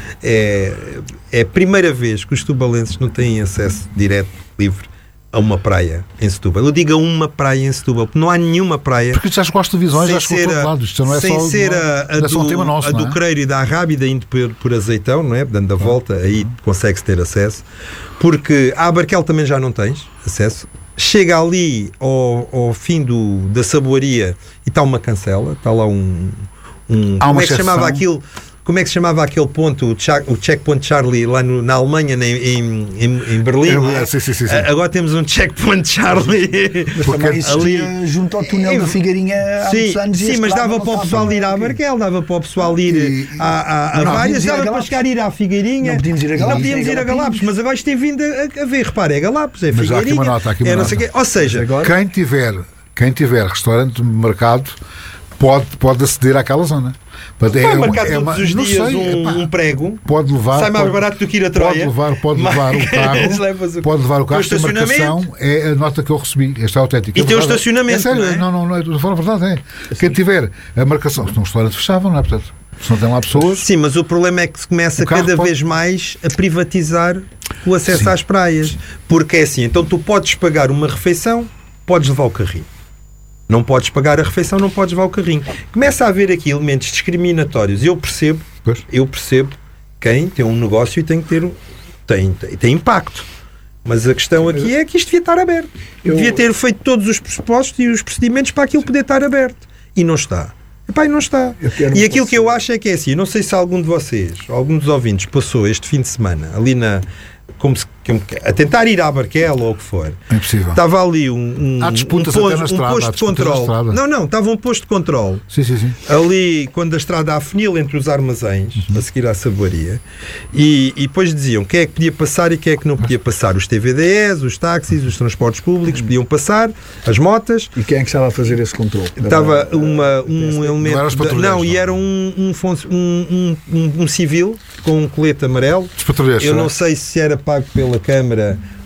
é, é a primeira vez que os tubalenses não têm acesso direto, livre, a uma praia em Setúbal. Eu digo a uma praia em Setúbal, porque não há nenhuma praia. Porque já chegou às televisões, já Sem chegou a ser todo a- lado. Isto não é sem só, ser não é- a, a não é só um do, tema nosso, a não do é? Creiro e da Arrábida indo por, por Azeitão, não é? Dando a volta, aí consegue-se ter acesso. Porque a Abarquel também já não tens acesso. Chega ali ao, ao fim do, da saboaria e está uma cancela, está lá um... um Há uma como é que se chamava exceção. aquilo? Como é que se chamava aquele ponto, o, Cha- o Checkpoint Charlie, lá no- na Alemanha, em, em, em- em Berlim? É, não é? sim, sim, sim, sim. A- Agora temos um Checkpoint Charlie. Mas Porque também existia ali- junto ao túnel da Figueirinha há Sim, muitos anos. e sim, este mas lado dava não para o estava pessoal ir à aqui. Barquel, dava para o pessoal ir E- a, a, a Não, várias, podíamos ir a dava para Galapos. chegar a ir à Figueirinha. Não podíamos ir a Não Galapos, podíamos nem ir a a Galapos. Galapos, mas agora isto tem vindo a, a ver, repara, é Galapos, é Mas há aqui Figueirinha. uma nota, há aqui uma é não sei nota. quê. Ou seja, Agora- Quem tiver, quem tiver restaurante, mercado, pode, pode aceder àquela zona. Portanto, vai é uma- marcar é todos uma- os não dias sei, um, epá, um prego. Pode levar. Sai mais pode- barato do que ir a Troia. Pode levar, pode levar o Mas carro. levas o- Pode levar o Com carro. A estacionamento. marcação é a nota que eu recebi. Esta é autêntica. E É tem o verdade. estacionamento, É sério, não é? não, não, não, é, de forma verdade. É. Quem tiver a marcação, se não o restaurante fechava, não é? Portanto, se não tem lá pessoas. Sim, mas o problema é que se começa O carro cada pode- vez mais a privatizar o acesso Sim. às praias. Porque é assim, então tu podes pagar uma refeição, podes levar o carrinho. Não podes pagar a refeição, não podes levar o carrinho. Começa a haver aqui elementos discriminatórios. Eu percebo, Pois. eu percebo quem tem um negócio e tem que ter um, tem, tem, tem impacto. Mas a questão aqui é que isto devia estar aberto. Eu- Devia ter feito todos os pressupostos e os procedimentos para aquilo poder estar aberto. E não está. Epá, e não está. Eu quero E uma aquilo que eu acho é que é assim, eu não sei se algum de vocês, algum dos ouvintes passou este fim de semana ali na... Como se, como que- a tentar ir à Barquela ou o que for. É impossível. Estava ali um, um, Há um, disputas posto, até na um estrada, há posto de disputas na controle. estrada. Não, não, estava um posto de controle. Sim, sim, sim. Ali, quando a estrada afunil entre os armazéns, Uhum. a seguir à saboaria, e, e depois diziam quem é que podia passar e quem é que não podia passar. Os T V D Es, os táxis, os transportes públicos podiam passar, as motas. E quem é que estava a fazer esse controle? Estava uma, um elemento. Não eram os da- patrulheiros, não, e não. era um, um, fon- um, um, um civil com um colete amarelo. Os patrulheiros. Eu não será? sei se era pago pela Câmara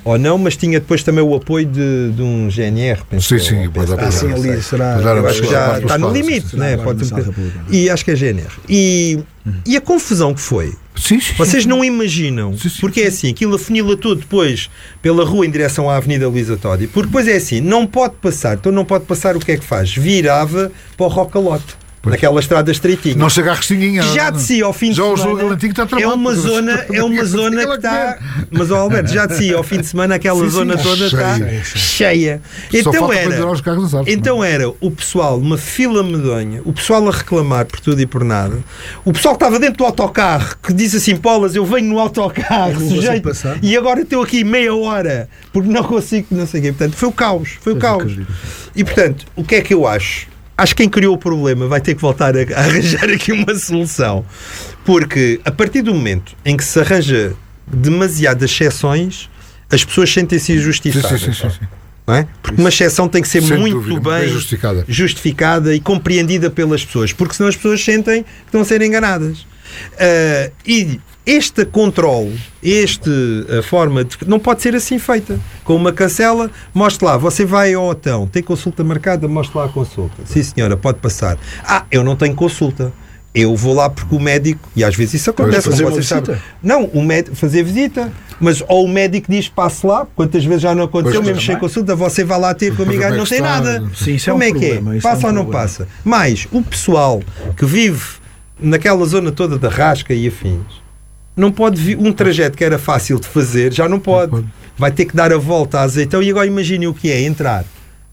ou não, mas tinha depois também o apoio de, de um G N R, penso. Sim, sim, pode dar Ah, sim, ali será. Eu acho que já está no limite, será né? agora Pode no ser um Estado bocadinho. da República. E acho que é G N R. E, e a confusão que foi. Sim, sim, Vocês sim. não imaginam, Sim, sim. porque é assim, aquilo afunila tudo depois pela rua em direção à Avenida Luísa Todi, porque depois é assim, não pode passar, então não pode passar, o que é que faz? Virava para o Rocalote, naquela estrada estreitinha. Não chega à Restinguinha. Que já de si ao fim de Já o semana jogo Galantinho está é travado, uma porque zona, não- é uma não zona sei que o que está. Mas ó Alberto, já de si ao fim de semana aquela Sim, sim, zona está toda está cheia. cheia. Só Então falta era. pendurar os carros nas árvores, Então não é? era o pessoal, uma fila medonha, o pessoal a reclamar por tudo e por nada, o pessoal que estava dentro do autocarro que diz assim: Polas, eu venho no autocarro, Não consigo sujeito, passar. e agora estou aqui meia hora porque não consigo, não sei o quê. Portanto, foi o caos, foi o Pois caos. acredito. E portanto, o que é que eu acho? Acho que quem criou o problema vai ter que voltar a, a arranjar aqui uma solução. Porque a partir do momento em que se arranja demasiadas exceções, as pessoas sentem-se Sim, injustiçadas. sim, sim, sim, sim. Não é? Porque uma exceção tem que ser Sem muito dúvida, bem bem justificada. justificada e compreendida pelas pessoas, porque senão as pessoas sentem que estão a ser enganadas. Ah, e este controle, esta forma de, não pode ser assim feita. Com uma cancela, mostre lá, você vai ao hotel, tem consulta marcada, mostre lá a consulta. Sim senhora, pode passar. Ah, eu não tenho consulta. Eu vou lá porque o médico, e às vezes isso acontece, Fazer como uma vocês sabem. visita? Não, o médico, fazer visita, mas ou o médico diz passe lá, quantas vezes já não aconteceu, Pois, mesmo sem também. consulta, você vai lá ter comigo, Como é não que tem está? nada. Sim, isso é Como um é que problema, é? isso é Passa um ou não problema. passa? Mas o pessoal que vive naquela zona toda da Rasca e afins, não pode vir um trajeto que era fácil de fazer, já não pode. Não pode. Vai ter que dar a volta a Azeitão e agora imagine o que é entrar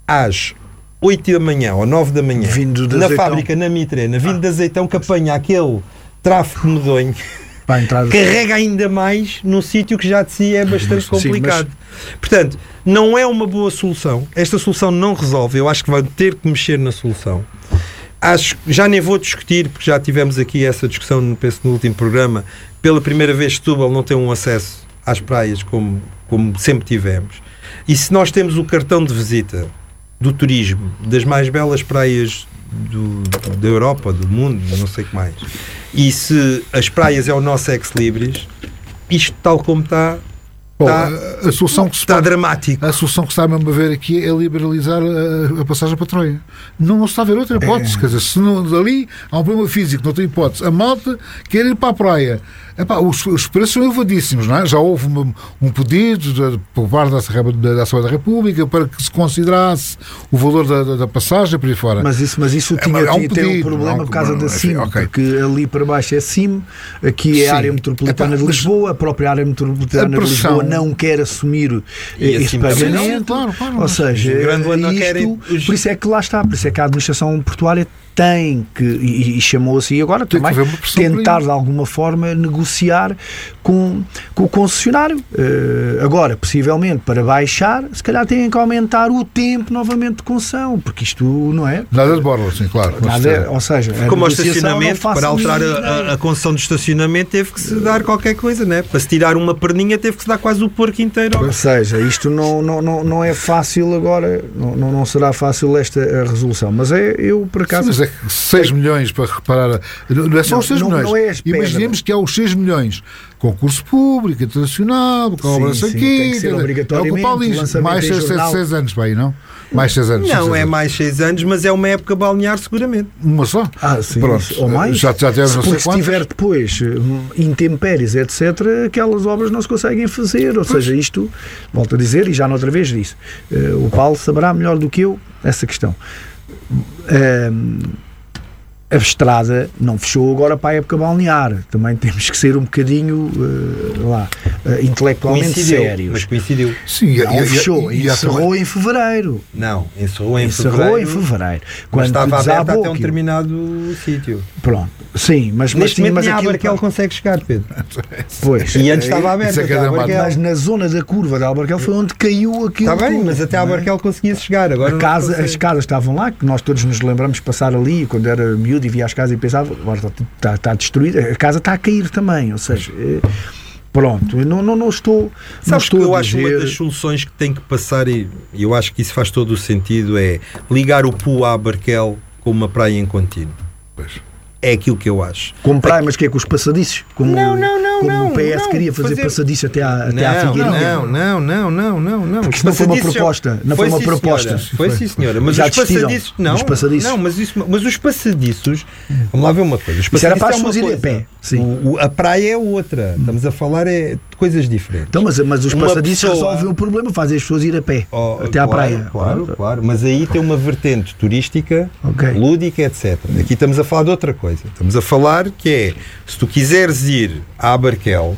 às oito da manhã ou nove da manhã Vindo de na Azeitão. fábrica, na Mitrena, vindo de Azeitão, que apanha aquele tráfego medonho, Para a entrada. carrega ainda mais num sítio que já de si é bastante Sim, complicado. Portanto, não é uma boa solução. Esta solução não resolve. Eu acho que vai ter que mexer na solução. Acho, já nem vou discutir, porque já tivemos aqui essa discussão, penso, no último programa. Pela primeira vez, Setúbal não tem um acesso às praias como, como sempre tivemos. E se nós temos o cartão de visita do turismo, das mais belas praias do, da Europa, do mundo, não sei o que mais, e se as praias é o nosso ex-libris, isto tal como está, Bom, está, a, a solução que se está pode- dramático. a solução que se está mesmo a ver aqui é liberalizar a, a passagem para Troia. Não, não se está a ver outra hipótese. Quer dizer, se não, dali há um problema físico, não tem hipótese. A malta quer ir para a praia. Epá, os, os preços são elevadíssimos, não é? Já houve uma, um pedido de- por parte da, Assembleia- da, da Assembleia da República para que se considerasse o valor da, da, da passagem por aí fora. Mas isso, mas isso É, tinha, mas há um tinha tem um pedido, problema há um- por causa da enfim, C I M, ok. porque ali para baixo é C I M, aqui é Sim. a área metropolitana Epá, de mas Lisboa, a própria área metropolitana a de pressão- Lisboa não quer assumir E esse assim também não, pagamento, claro, claro. ou seja, Os Grândola não isto- querem os- por isso é que lá está, por isso é que a administração portuária tem que, e, e chamou-se, e agora Tem que também, haver uma pressão por tentar aí. de alguma forma negociar com, com o concessionário. Eh, agora, possivelmente, para baixar, se calhar têm que aumentar o tempo novamente de concessão, porque isto não é. Nada de borla, sim, claro. com Nada, certeza. ou seja, a Como o negociação estacionamento, não faço para alterar mínima a, ideia. a, a concessão do estacionamento, teve que se dar qualquer coisa, né? Para se tirar uma perninha, teve que se dar quase o porco inteiro. Ou seja, isto não, não, não, não é fácil agora, não, não não será fácil esta a resolução, mas é, eu por Sim, acaso. mas é que seis milhões para reparar. a- Não é só Não, os seis não- milhões. não é as pedras. Imaginemos que há os seis milhões. Concurso público, internacional, com a Sim, obra sim, aqui. tem que ser obrigatoriamente, É o que o Paulo diz. lançamento Mais em seis, jornal. seis, seis anos para aí, não? Mais seis anos. Não seis é anos. mais seis anos, mas é uma época balnear seguramente. Uma só? Ah, sim, Pronto. isso, ou mais. Já, já tivemos não Porque sei se quantos. tiver depois hum, intempéries, etcétera, aquelas obras não se conseguem fazer. Ou seja, isto, volto a dizer, e já noutra vez disse, eh, o Paulo saberá melhor do que eu essa questão. Hum, a estrada não fechou agora para a época balnear. Também temos que ser um bocadinho eh, lá, eh, intelectualmente Coincidiu, sérios. mas coincidiu. Sim, Não, fechou, e, e, há também- encerrou em fevereiro. Não, encerrou em encerrou fevereiro. em fevereiro. Mas Quando estava aberta desabou até um aquilo. determinado sítio. Pronto, sim, mas, mas, Neste tinha, momento mas nem a aquilo, Abarquel consegue chegar, Pedro. pois, E antes eh, estava aberta. isso é que é até a dramático. Abarquel. mas na zona da curva da Albarquel foi onde caiu aquilo. Está bem, tudo, mas até a não é? Abarquel conseguia chegar. Agora A não casa, consegue. as casas estavam lá, que nós todos nos lembramos de passar ali, quando era miúdo e via as casas e pensava, agora está, está, está destruída, a casa está a cair também, ou seja, eh, pronto, eu não, não, não estou, não Sabes que estou eu a acho dizer, uma das soluções que tem que passar, e e eu acho que isso faz todo o sentido, é ligar o Pu à Abarquel com uma praia em contínuo. Pois. É aquilo que eu acho. como praia, mas que é com os passadiços? Como, Não, não, não. não, como não, o P S não, queria fazer, fazer passadiço até à, até não, à Figueirinha. Não, não, não, não, não, não. Porque não foi uma proposta. Não foi, foi uma sim, proposta. Senhora. Foi sim, senhora. Mas já os passadiços. Não, os passadiços. não mas, isso, mas os passadiços. Vamos lá ver uma coisa. Os Isso era para as é pessoas irem a pé. Sim. O, o, a praia é outra. Estamos a falar é, de coisas diferentes. Então, mas, mas os uma passadiços pessoa... resolvem o problema, fazem as pessoas ir a pé oh, até à claro, praia. Claro, claro. Mas aí tem uma vertente turística, okay. lúdica, etcétera. Aqui estamos a falar de outra coisa. Estamos a falar que é, se tu quiseres ir à Abarquel,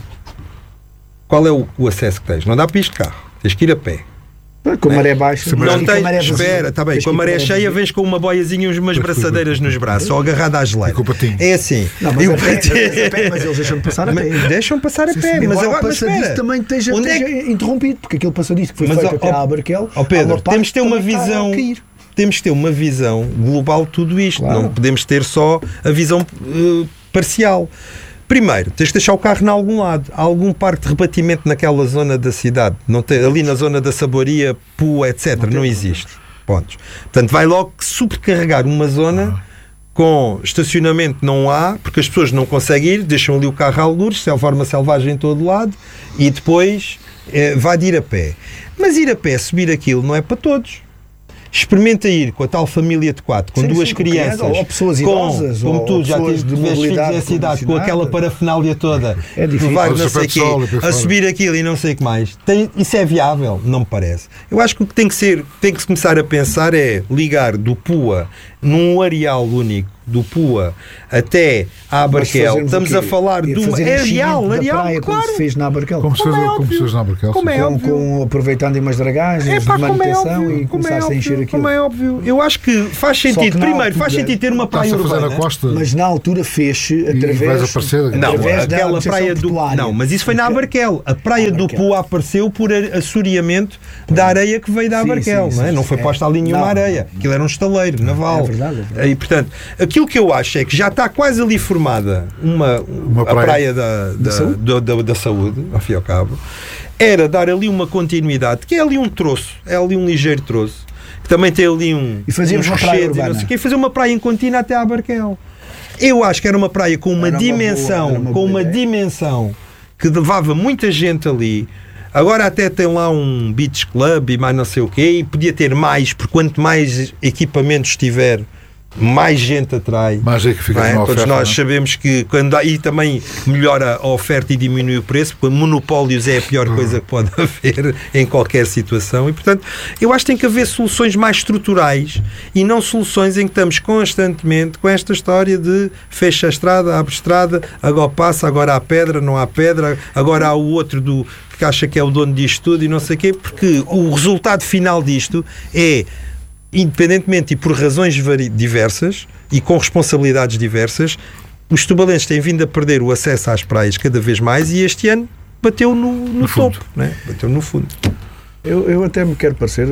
qual é o, o acesso que tens? Não dá para ir de carro. Tens que ir a pé. Com a maré baixa, não tens, maré espera, está bem, com a maré cheia vens com uma boiazinha e umas braçadeiras nos braços, ou agarrada à geleira. É assim. Não, mas, a pé, mas, a pé, mas eles deixam de passar a pé. Deixam passar a sim, pé. sim, mas agora, o passadiço também esteja, onde esteja é... interrompido, porque aquele passadiço que foi mas, feito ó, até à Abarquel, ó Pedro, temos de ter uma visão. Temos de ter uma visão global de tudo isto. Claro. Não podemos ter só a visão uh, parcial. Primeiro, tens de deixar o carro em algum lado. Há algum parque de rebatimento naquela zona da cidade? Não tem, ali na zona da Saboria, Pua, etcétera. Não, não existe. Pontos. Portanto, vai logo sobrecarregar uma zona com estacionamento não há, porque as pessoas não conseguem ir, deixam ali o carro a algures, forma selvagem em todo lado, e depois eh, vai de ir a pé. Mas ir a pé, subir aquilo, não é para todos. Experimenta ir com a tal família de quatro, com sim, duas sim, crianças, com ou pessoas idosas, com, como ou tu já tiveste filhos em cidade, com aquela parafernália toda, é difícil. Vai, não sei quê, a subir aquilo e não sei o que mais. Tem, isso é viável? Não me parece. Eu acho que o que tem que ser, tem que se começar a pensar é ligar do Pua num areal único, do Pua até à Abarquel. Estamos a falar de um areal, areal, praia, claro. Como se fez na Abarquel. Como se fez, como é como se fez na Abarquel. Como é com, com, aproveitando umas dragagens, é, pá, de manutenção é óbvio, e começar-se é a encher aquilo. Como é óbvio. Eu acho que faz sentido. Que Primeiro, altura, faz sentido ter uma praia urbana. Costa, mas na altura fez-se através, aparecer, não, através aquela praia do Não, mas isso foi na Abarquel. A praia do Pua apareceu por assoreamento da areia que veio da Abarquel. Sim, sim, não, é? Não foi posta ali nenhuma areia. Aquilo era um estaleiro naval. É verdade, é verdade. E, portanto, aquilo que eu acho é que já está quase ali formada uma, uma praia. a praia da, da, da, saúde? Da, da, da saúde, ao fim e ao cabo, era dar ali uma continuidade, que é ali um troço, é ali um ligeiro troço, que também tem ali um... E fazíamos uma praia urbana. Não sei, que fazer uma praia em contínua até à Abarquel. Eu acho que era uma praia com uma era dimensão, uma boa, uma com uma ideia. dimensão que levava muita gente ali. Agora até tem lá um beach club e mais não sei o quê, e podia ter mais, porque quanto mais equipamentos tiver, mais gente atrai. Mais é que fica é? Todos oferta, nós não? sabemos que quando há, e também melhora a oferta e diminui o preço, porque monopólios é a pior uhum. coisa que pode haver em qualquer situação, e portanto eu acho que tem que haver soluções mais estruturais e não soluções em que estamos constantemente com esta história de fecha a estrada, abre estrada, agora passa, agora há pedra, não há pedra, agora há o outro do que acha que é o dono disto tudo e não sei o quê, porque o resultado final disto é, independentemente e por razões diversas e com responsabilidades diversas, os tubalenses têm vindo a perder o acesso às praias cada vez mais e este ano bateu no, no, no topo, né? Bateu no fundo. Eu, eu até me quero parecer,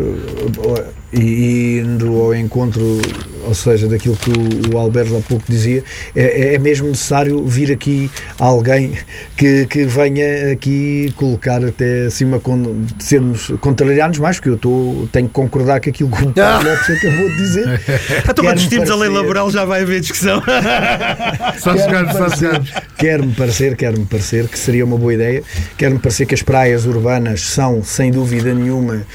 e, e indo ao encontro, ou seja, daquilo que o, o Alberto há pouco dizia, é, é mesmo necessário vir aqui alguém que, que venha aqui colocar até acima, com, sermos contrarianos mais, porque eu tô, tenho que concordar com aquilo que o Paulo Lopes acabou de dizer. Então, quando discutimos a lei laboral já vai haver discussão. Quero-me parecer, quero-me parecer, quero-me parecer que seria uma boa ideia, quero-me parecer que as praias urbanas são, sem dúvida nenhuma, nenhuma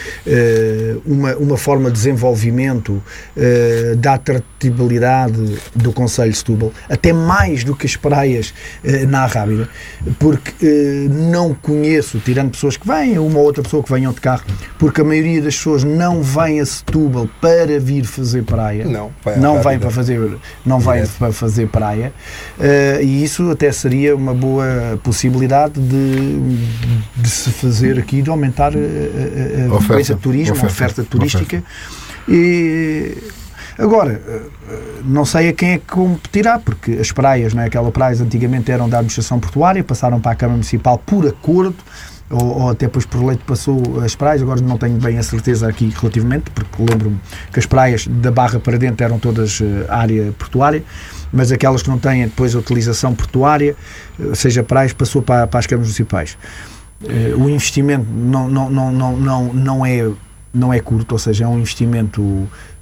uma, uma forma de desenvolvimento uh, da atratividade do concelho de Setúbal, até mais do que as praias uh, na Arrábida, porque uh, não conheço, tirando pessoas que vêm, uma ou outra pessoa que venham de carro, porque a maioria das pessoas não vem a Setúbal para vir fazer praia, não, não vem para fazer, não vem para fazer praia, uh, e isso até seria uma boa possibilidade de, de se fazer aqui, de aumentar uh, a oferta, coisa de turismo, oferta, a oferta turística. Oferta. E agora, não sei a quem é que competirá, porque as praias, não é? Aquelas praias antigamente eram da administração portuária, passaram para a Câmara Municipal por acordo, ou, ou até depois por leite passou as praias, agora não tenho bem a certeza aqui relativamente, porque lembro-me que as praias da Barra para dentro eram todas área portuária, mas aquelas que não têm depois a utilização portuária, seja praias, passou para, para as câmaras municipais. Uh, o investimento não, não, não, não, não, não, é, não é curto, ou seja, é um investimento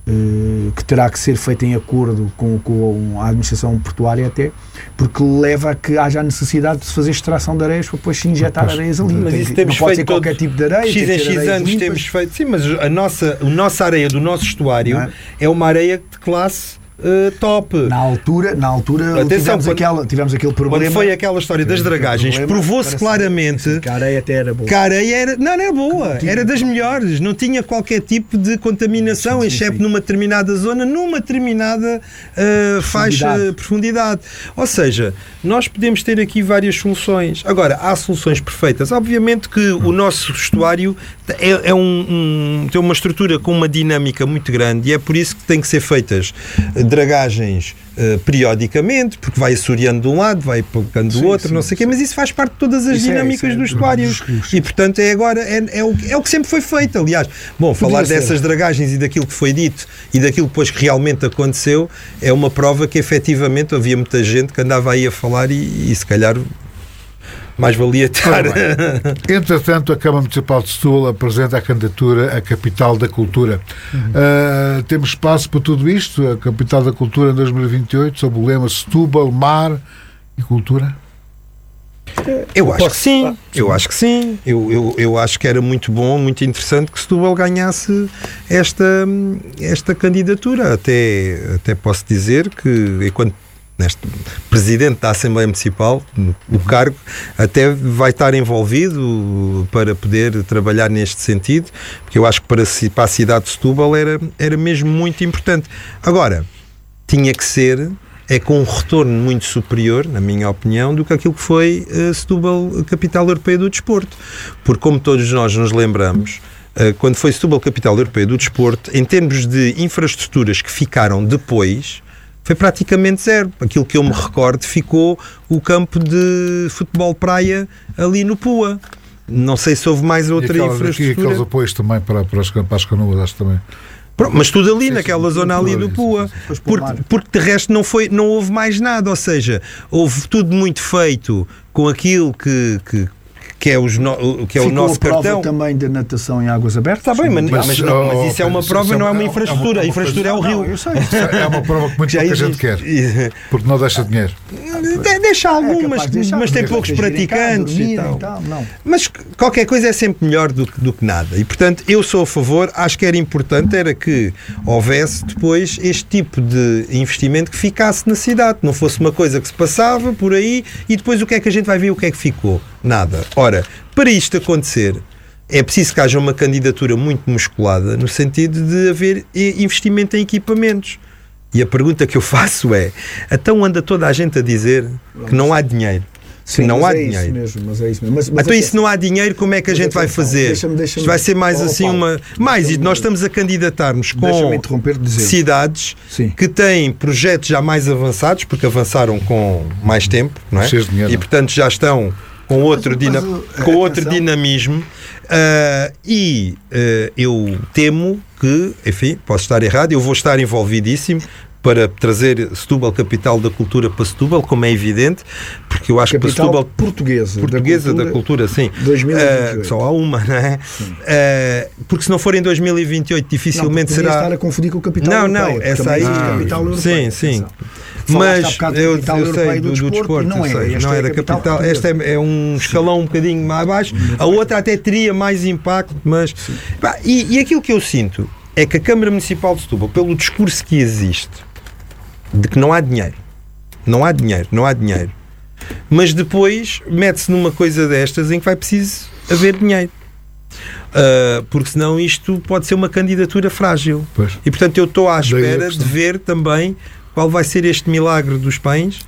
uh, que terá que ser feita em acordo com, com a administração portuária até, porque leva a que haja a necessidade de se fazer extração de areias para depois se injetar Pois. areias ali. Mas Tem isso que- temos não pode ser feito qualquer todos- tipo de areia. X tem em que ser X areias anos limpas. temos feito, sim, mas a nossa, a nossa areia do nosso estuário Não é? é uma areia de classe uh, top. Na altura, na altura Atenção, tivemos, quando- aquela, tivemos aquele problema. Quando foi aquela história das Tivemos aquele dragagens, problema, provou-se parece- claramente que a areia até era boa. que a areia era, não, não era boa, era das melhores, não tinha qualquer tipo de contaminação, Sim, sim, exceto sim. numa determinada zona, numa determinada uh, faixa de profundidade. Ou seja, nós podemos ter aqui várias soluções. Agora, há soluções perfeitas. Obviamente que o nosso estuário é, é um, um- tem uma estrutura com uma dinâmica muito grande e é por isso que tem que ser feitas dragagens uh, periodicamente, porque vai assoreando de um lado, vai pegando do Sim, outro, sim, não sei o quê, mas isso faz parte de todas as Isso é- dinâmicas isso é do dos- estuário. dos rios. E portanto é agora é, é, o, é o que sempre foi feito, aliás. Bom, falar ser. dessas dragagens e daquilo que foi dito e daquilo que depois que realmente aconteceu é uma prova que efetivamente havia muita gente que andava aí a falar e, e se calhar mais valia estar. Entretanto, a Câmara Municipal de Setúbal apresenta a candidatura à Capital da Cultura. Uhum. Uh, temos espaço para tudo isto? A Capital da Cultura em dois mil e vinte e oito, sob o lema Setúbal, Mar e Cultura? Eu acho Posso- que sim, eu acho que sim. Eu, eu, eu acho que era muito bom, muito interessante que Setúbal ganhasse esta, esta candidatura. Até, até posso dizer que, enquanto neste presidente da Assembleia Municipal, o cargo até vai estar envolvido para poder trabalhar neste sentido, porque eu acho que para, si- para a cidade de Setúbal era, era mesmo muito importante. Agora, tinha que ser é com um retorno muito superior, na minha opinião, do que aquilo que foi uh, Setúbal, Capital Europeia do Desporto. Porque, como todos nós nos lembramos, uh, quando foi Setúbal, Capital Europeia do Desporto, em termos de infraestruturas que ficaram depois, foi praticamente zero. Aquilo que eu me recordo, ficou o campo de futebol praia ali no Pua. Não sei se houve mais outra e aquelas, infraestrutura. E aqueles apoios também para, para, as, para as canoas, acho também. Pronto, mas tudo ali, Sim, naquela sim, zona tudo ali ali, do Pua. sim, sim. Depois para o Porque, mar. porque de resto não, foi, não houve mais nada. Ou seja, houve tudo muito feito com aquilo que, que, que é, os no, que é o Ficou nosso a prova cartão. também de natação em águas abertas. Está bem, mas, Mas, mas, não, mas oh, isso é uma isso prova, é não é uma- uma é uma- infraestrutura. é uma A infraestrutura é o Não, rio. eu sei. É uma prova que muito Já pouca gente existe. quer, E- porque não deixa dinheiro. de- Deixa É algumas, capaz de deixar, mas tem porque poucos eles irem cá, praticantes e dormirem tal. e tal, não. Mas qualquer coisa é sempre melhor do, que- do que nada. E, portanto, eu sou a favor. Acho que era importante era que houvesse depois este tipo de investimento que ficasse na cidade. Não fosse uma coisa que se passava por aí e depois o que é que a gente vai ver, o que é que ficou? Nada. Ora, para isto acontecer, é preciso que haja uma candidatura muito musculada no sentido de haver i- investimento em equipamentos. E a pergunta que eu faço é: então anda toda a gente a dizer que não há dinheiro? Sim, que não mas há é dinheiro. Isso mesmo, mas é isso mesmo. Mas, mas Então, até- e se não há dinheiro, como é que a Mas gente vai atenção, fazer? deixa-me- deixa-me- Isto vai ser mais Oh, assim Paulo, uma. Mais, e deixa-me- nós estamos a candidatar-nos Deixa-me com interromper de dizer. cidades Sim. que têm projetos já mais avançados, porque avançaram com mais tempo, não é? Cheios de dinheiro. E portanto já estão com outro, mas dina- o- com outro atenção. dinamismo. Ah, e ah, eu temo que, enfim, posso estar errado, eu vou estar envolvidíssimo para trazer Setúbal, capital da cultura, para Setúbal, como é evidente, porque eu acho que para Capital Setúbal portuguesa, portuguesa da da cultura, cultura, sim. dois mil e vinte e oito. Uh, só há uma, não é? Uh, porque se não for em dois mil e vinte e oito, Não, dificilmente podia será. estar a capital com o capital Não, europeia, não, porque essa também aí- existe Ah, capital sim, europeia, sim. atenção. Falaste há Mas bocado da eu, capital eu sei europeia do, do desporto, e não eu é, sei, esta não é é a da capital capital. portuguesa. Esta é, é um escalão um bocadinho mais abaixo. A outra até teria mais impacto, mas. Pá, e, e aquilo que eu sinto é que a Câmara Municipal de Setúbal, pelo discurso que existe, de que não há dinheiro, não há dinheiro, não há dinheiro, mas depois mete-se numa coisa destas em que vai preciso haver dinheiro. Uh, porque senão isto pode ser uma candidatura frágil. Pois. E portanto eu estou à Daí a espera de questão. ver também qual vai ser este milagre dos pães,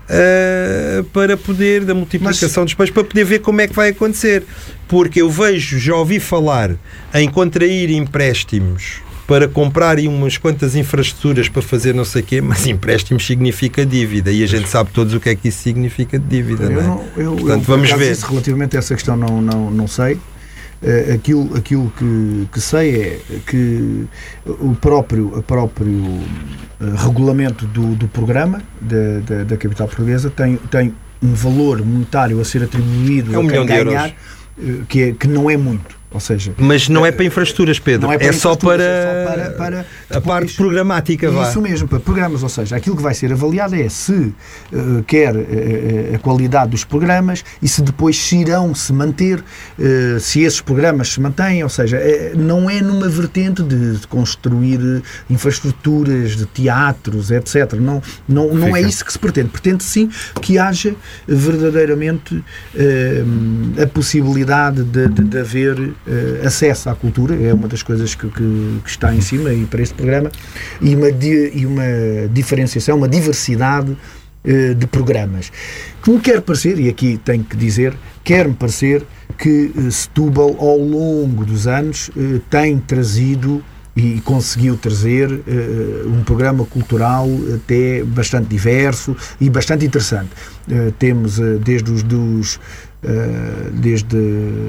uh, para poder, da multiplicação dos pães, para poder ver como é que vai acontecer. Porque eu vejo, já ouvi falar em contrair empréstimos para comprar aí umas quantas infraestruturas para fazer não sei o quê, mas empréstimos significa dívida e a gente sabe todos o que é que isso significa de dívida, Eu não é? não- eu- Portanto, eu, por vamos acaso, ver. isso, relativamente a essa questão não, não, não sei. Eh, aquilo aquilo que, que sei é que o próprio, o próprio eh, regulamento do, do programa da, da, da capital portuguesa tem, tem um valor monetário a ser atribuído É um a milhão quem de ganhar, euros. eh, que, é, que não é muito. Ou seja, mas não é para infraestruturas, Pedro, é, para é só para, é só para, para depois, a parte programática. Isso vá. mesmo, para programas, ou seja, aquilo que vai ser avaliado é se uh, quer uh, a qualidade dos programas e se depois se irão se manter, uh, se esses programas se mantêm, ou seja, é, não é numa vertente de, de construir infraestruturas, de teatros, etcétera. Não, não, não é isso que se pretende. Pretende sim que haja verdadeiramente uh, a possibilidade de, de, de haver uh, acesso à cultura, é uma das coisas que, que, que está em cima e para este programa, e uma, di, e uma diferenciação, uma diversidade uh, de programas. Que me quer parecer, e aqui tenho que dizer, quer-me parecer que uh, Setúbal, ao longo dos anos, uh, tem trazido e conseguiu trazer uh, um programa cultural até bastante diverso e bastante interessante. Uh, temos uh, desde os dos uh, desde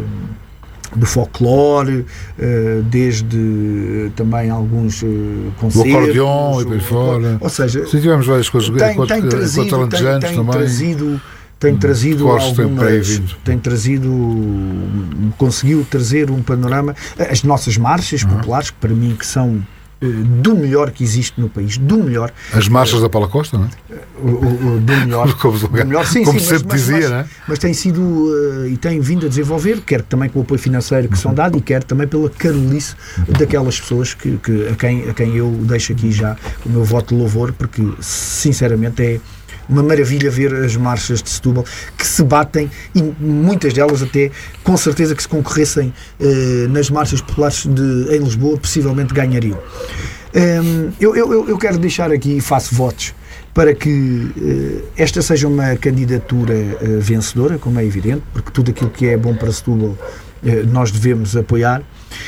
do folclore, uh, desde uh, também alguns uh, concertos. O acordeão e por aí fora. Ou seja, se tivemos várias coisas, tem, enquanto, tem trazido, enquanto tem, tem também. trazido tem hum, trazido algumas, tem, tem trazido conseguiu trazer um panorama, as nossas marchas uhum. populares, que para mim que são do melhor que existe no país, do melhor. As marchas uh, da Paula Costa, não é? O, o, do melhor. Como, do melhor. Sim, como sim, sempre mas, dizia, mas, não é? Mas tem sido uh, e tem vindo a desenvolver, quer também com o apoio financeiro que uhum. são dados e quer também pela carolice daquelas pessoas que, que, a, quem, a quem eu deixo aqui já o meu voto de louvor, porque sinceramente é uma maravilha ver as marchas de Setúbal que se batem, e muitas delas até com certeza que se concorressem eh, nas marchas populares de, em Lisboa possivelmente ganhariam. Um, eu, eu, eu quero deixar aqui, faço votos para que eh, esta seja uma candidatura eh, vencedora, como é evidente, porque tudo aquilo que é bom para Setúbal eh, nós devemos apoiar,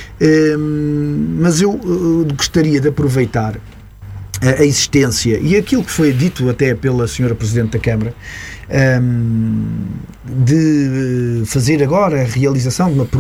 um, mas eu uh, gostaria de aproveitar a existência e aquilo que foi dito até pela senhora Presidente da Câmara, um, de fazer agora a realização de uma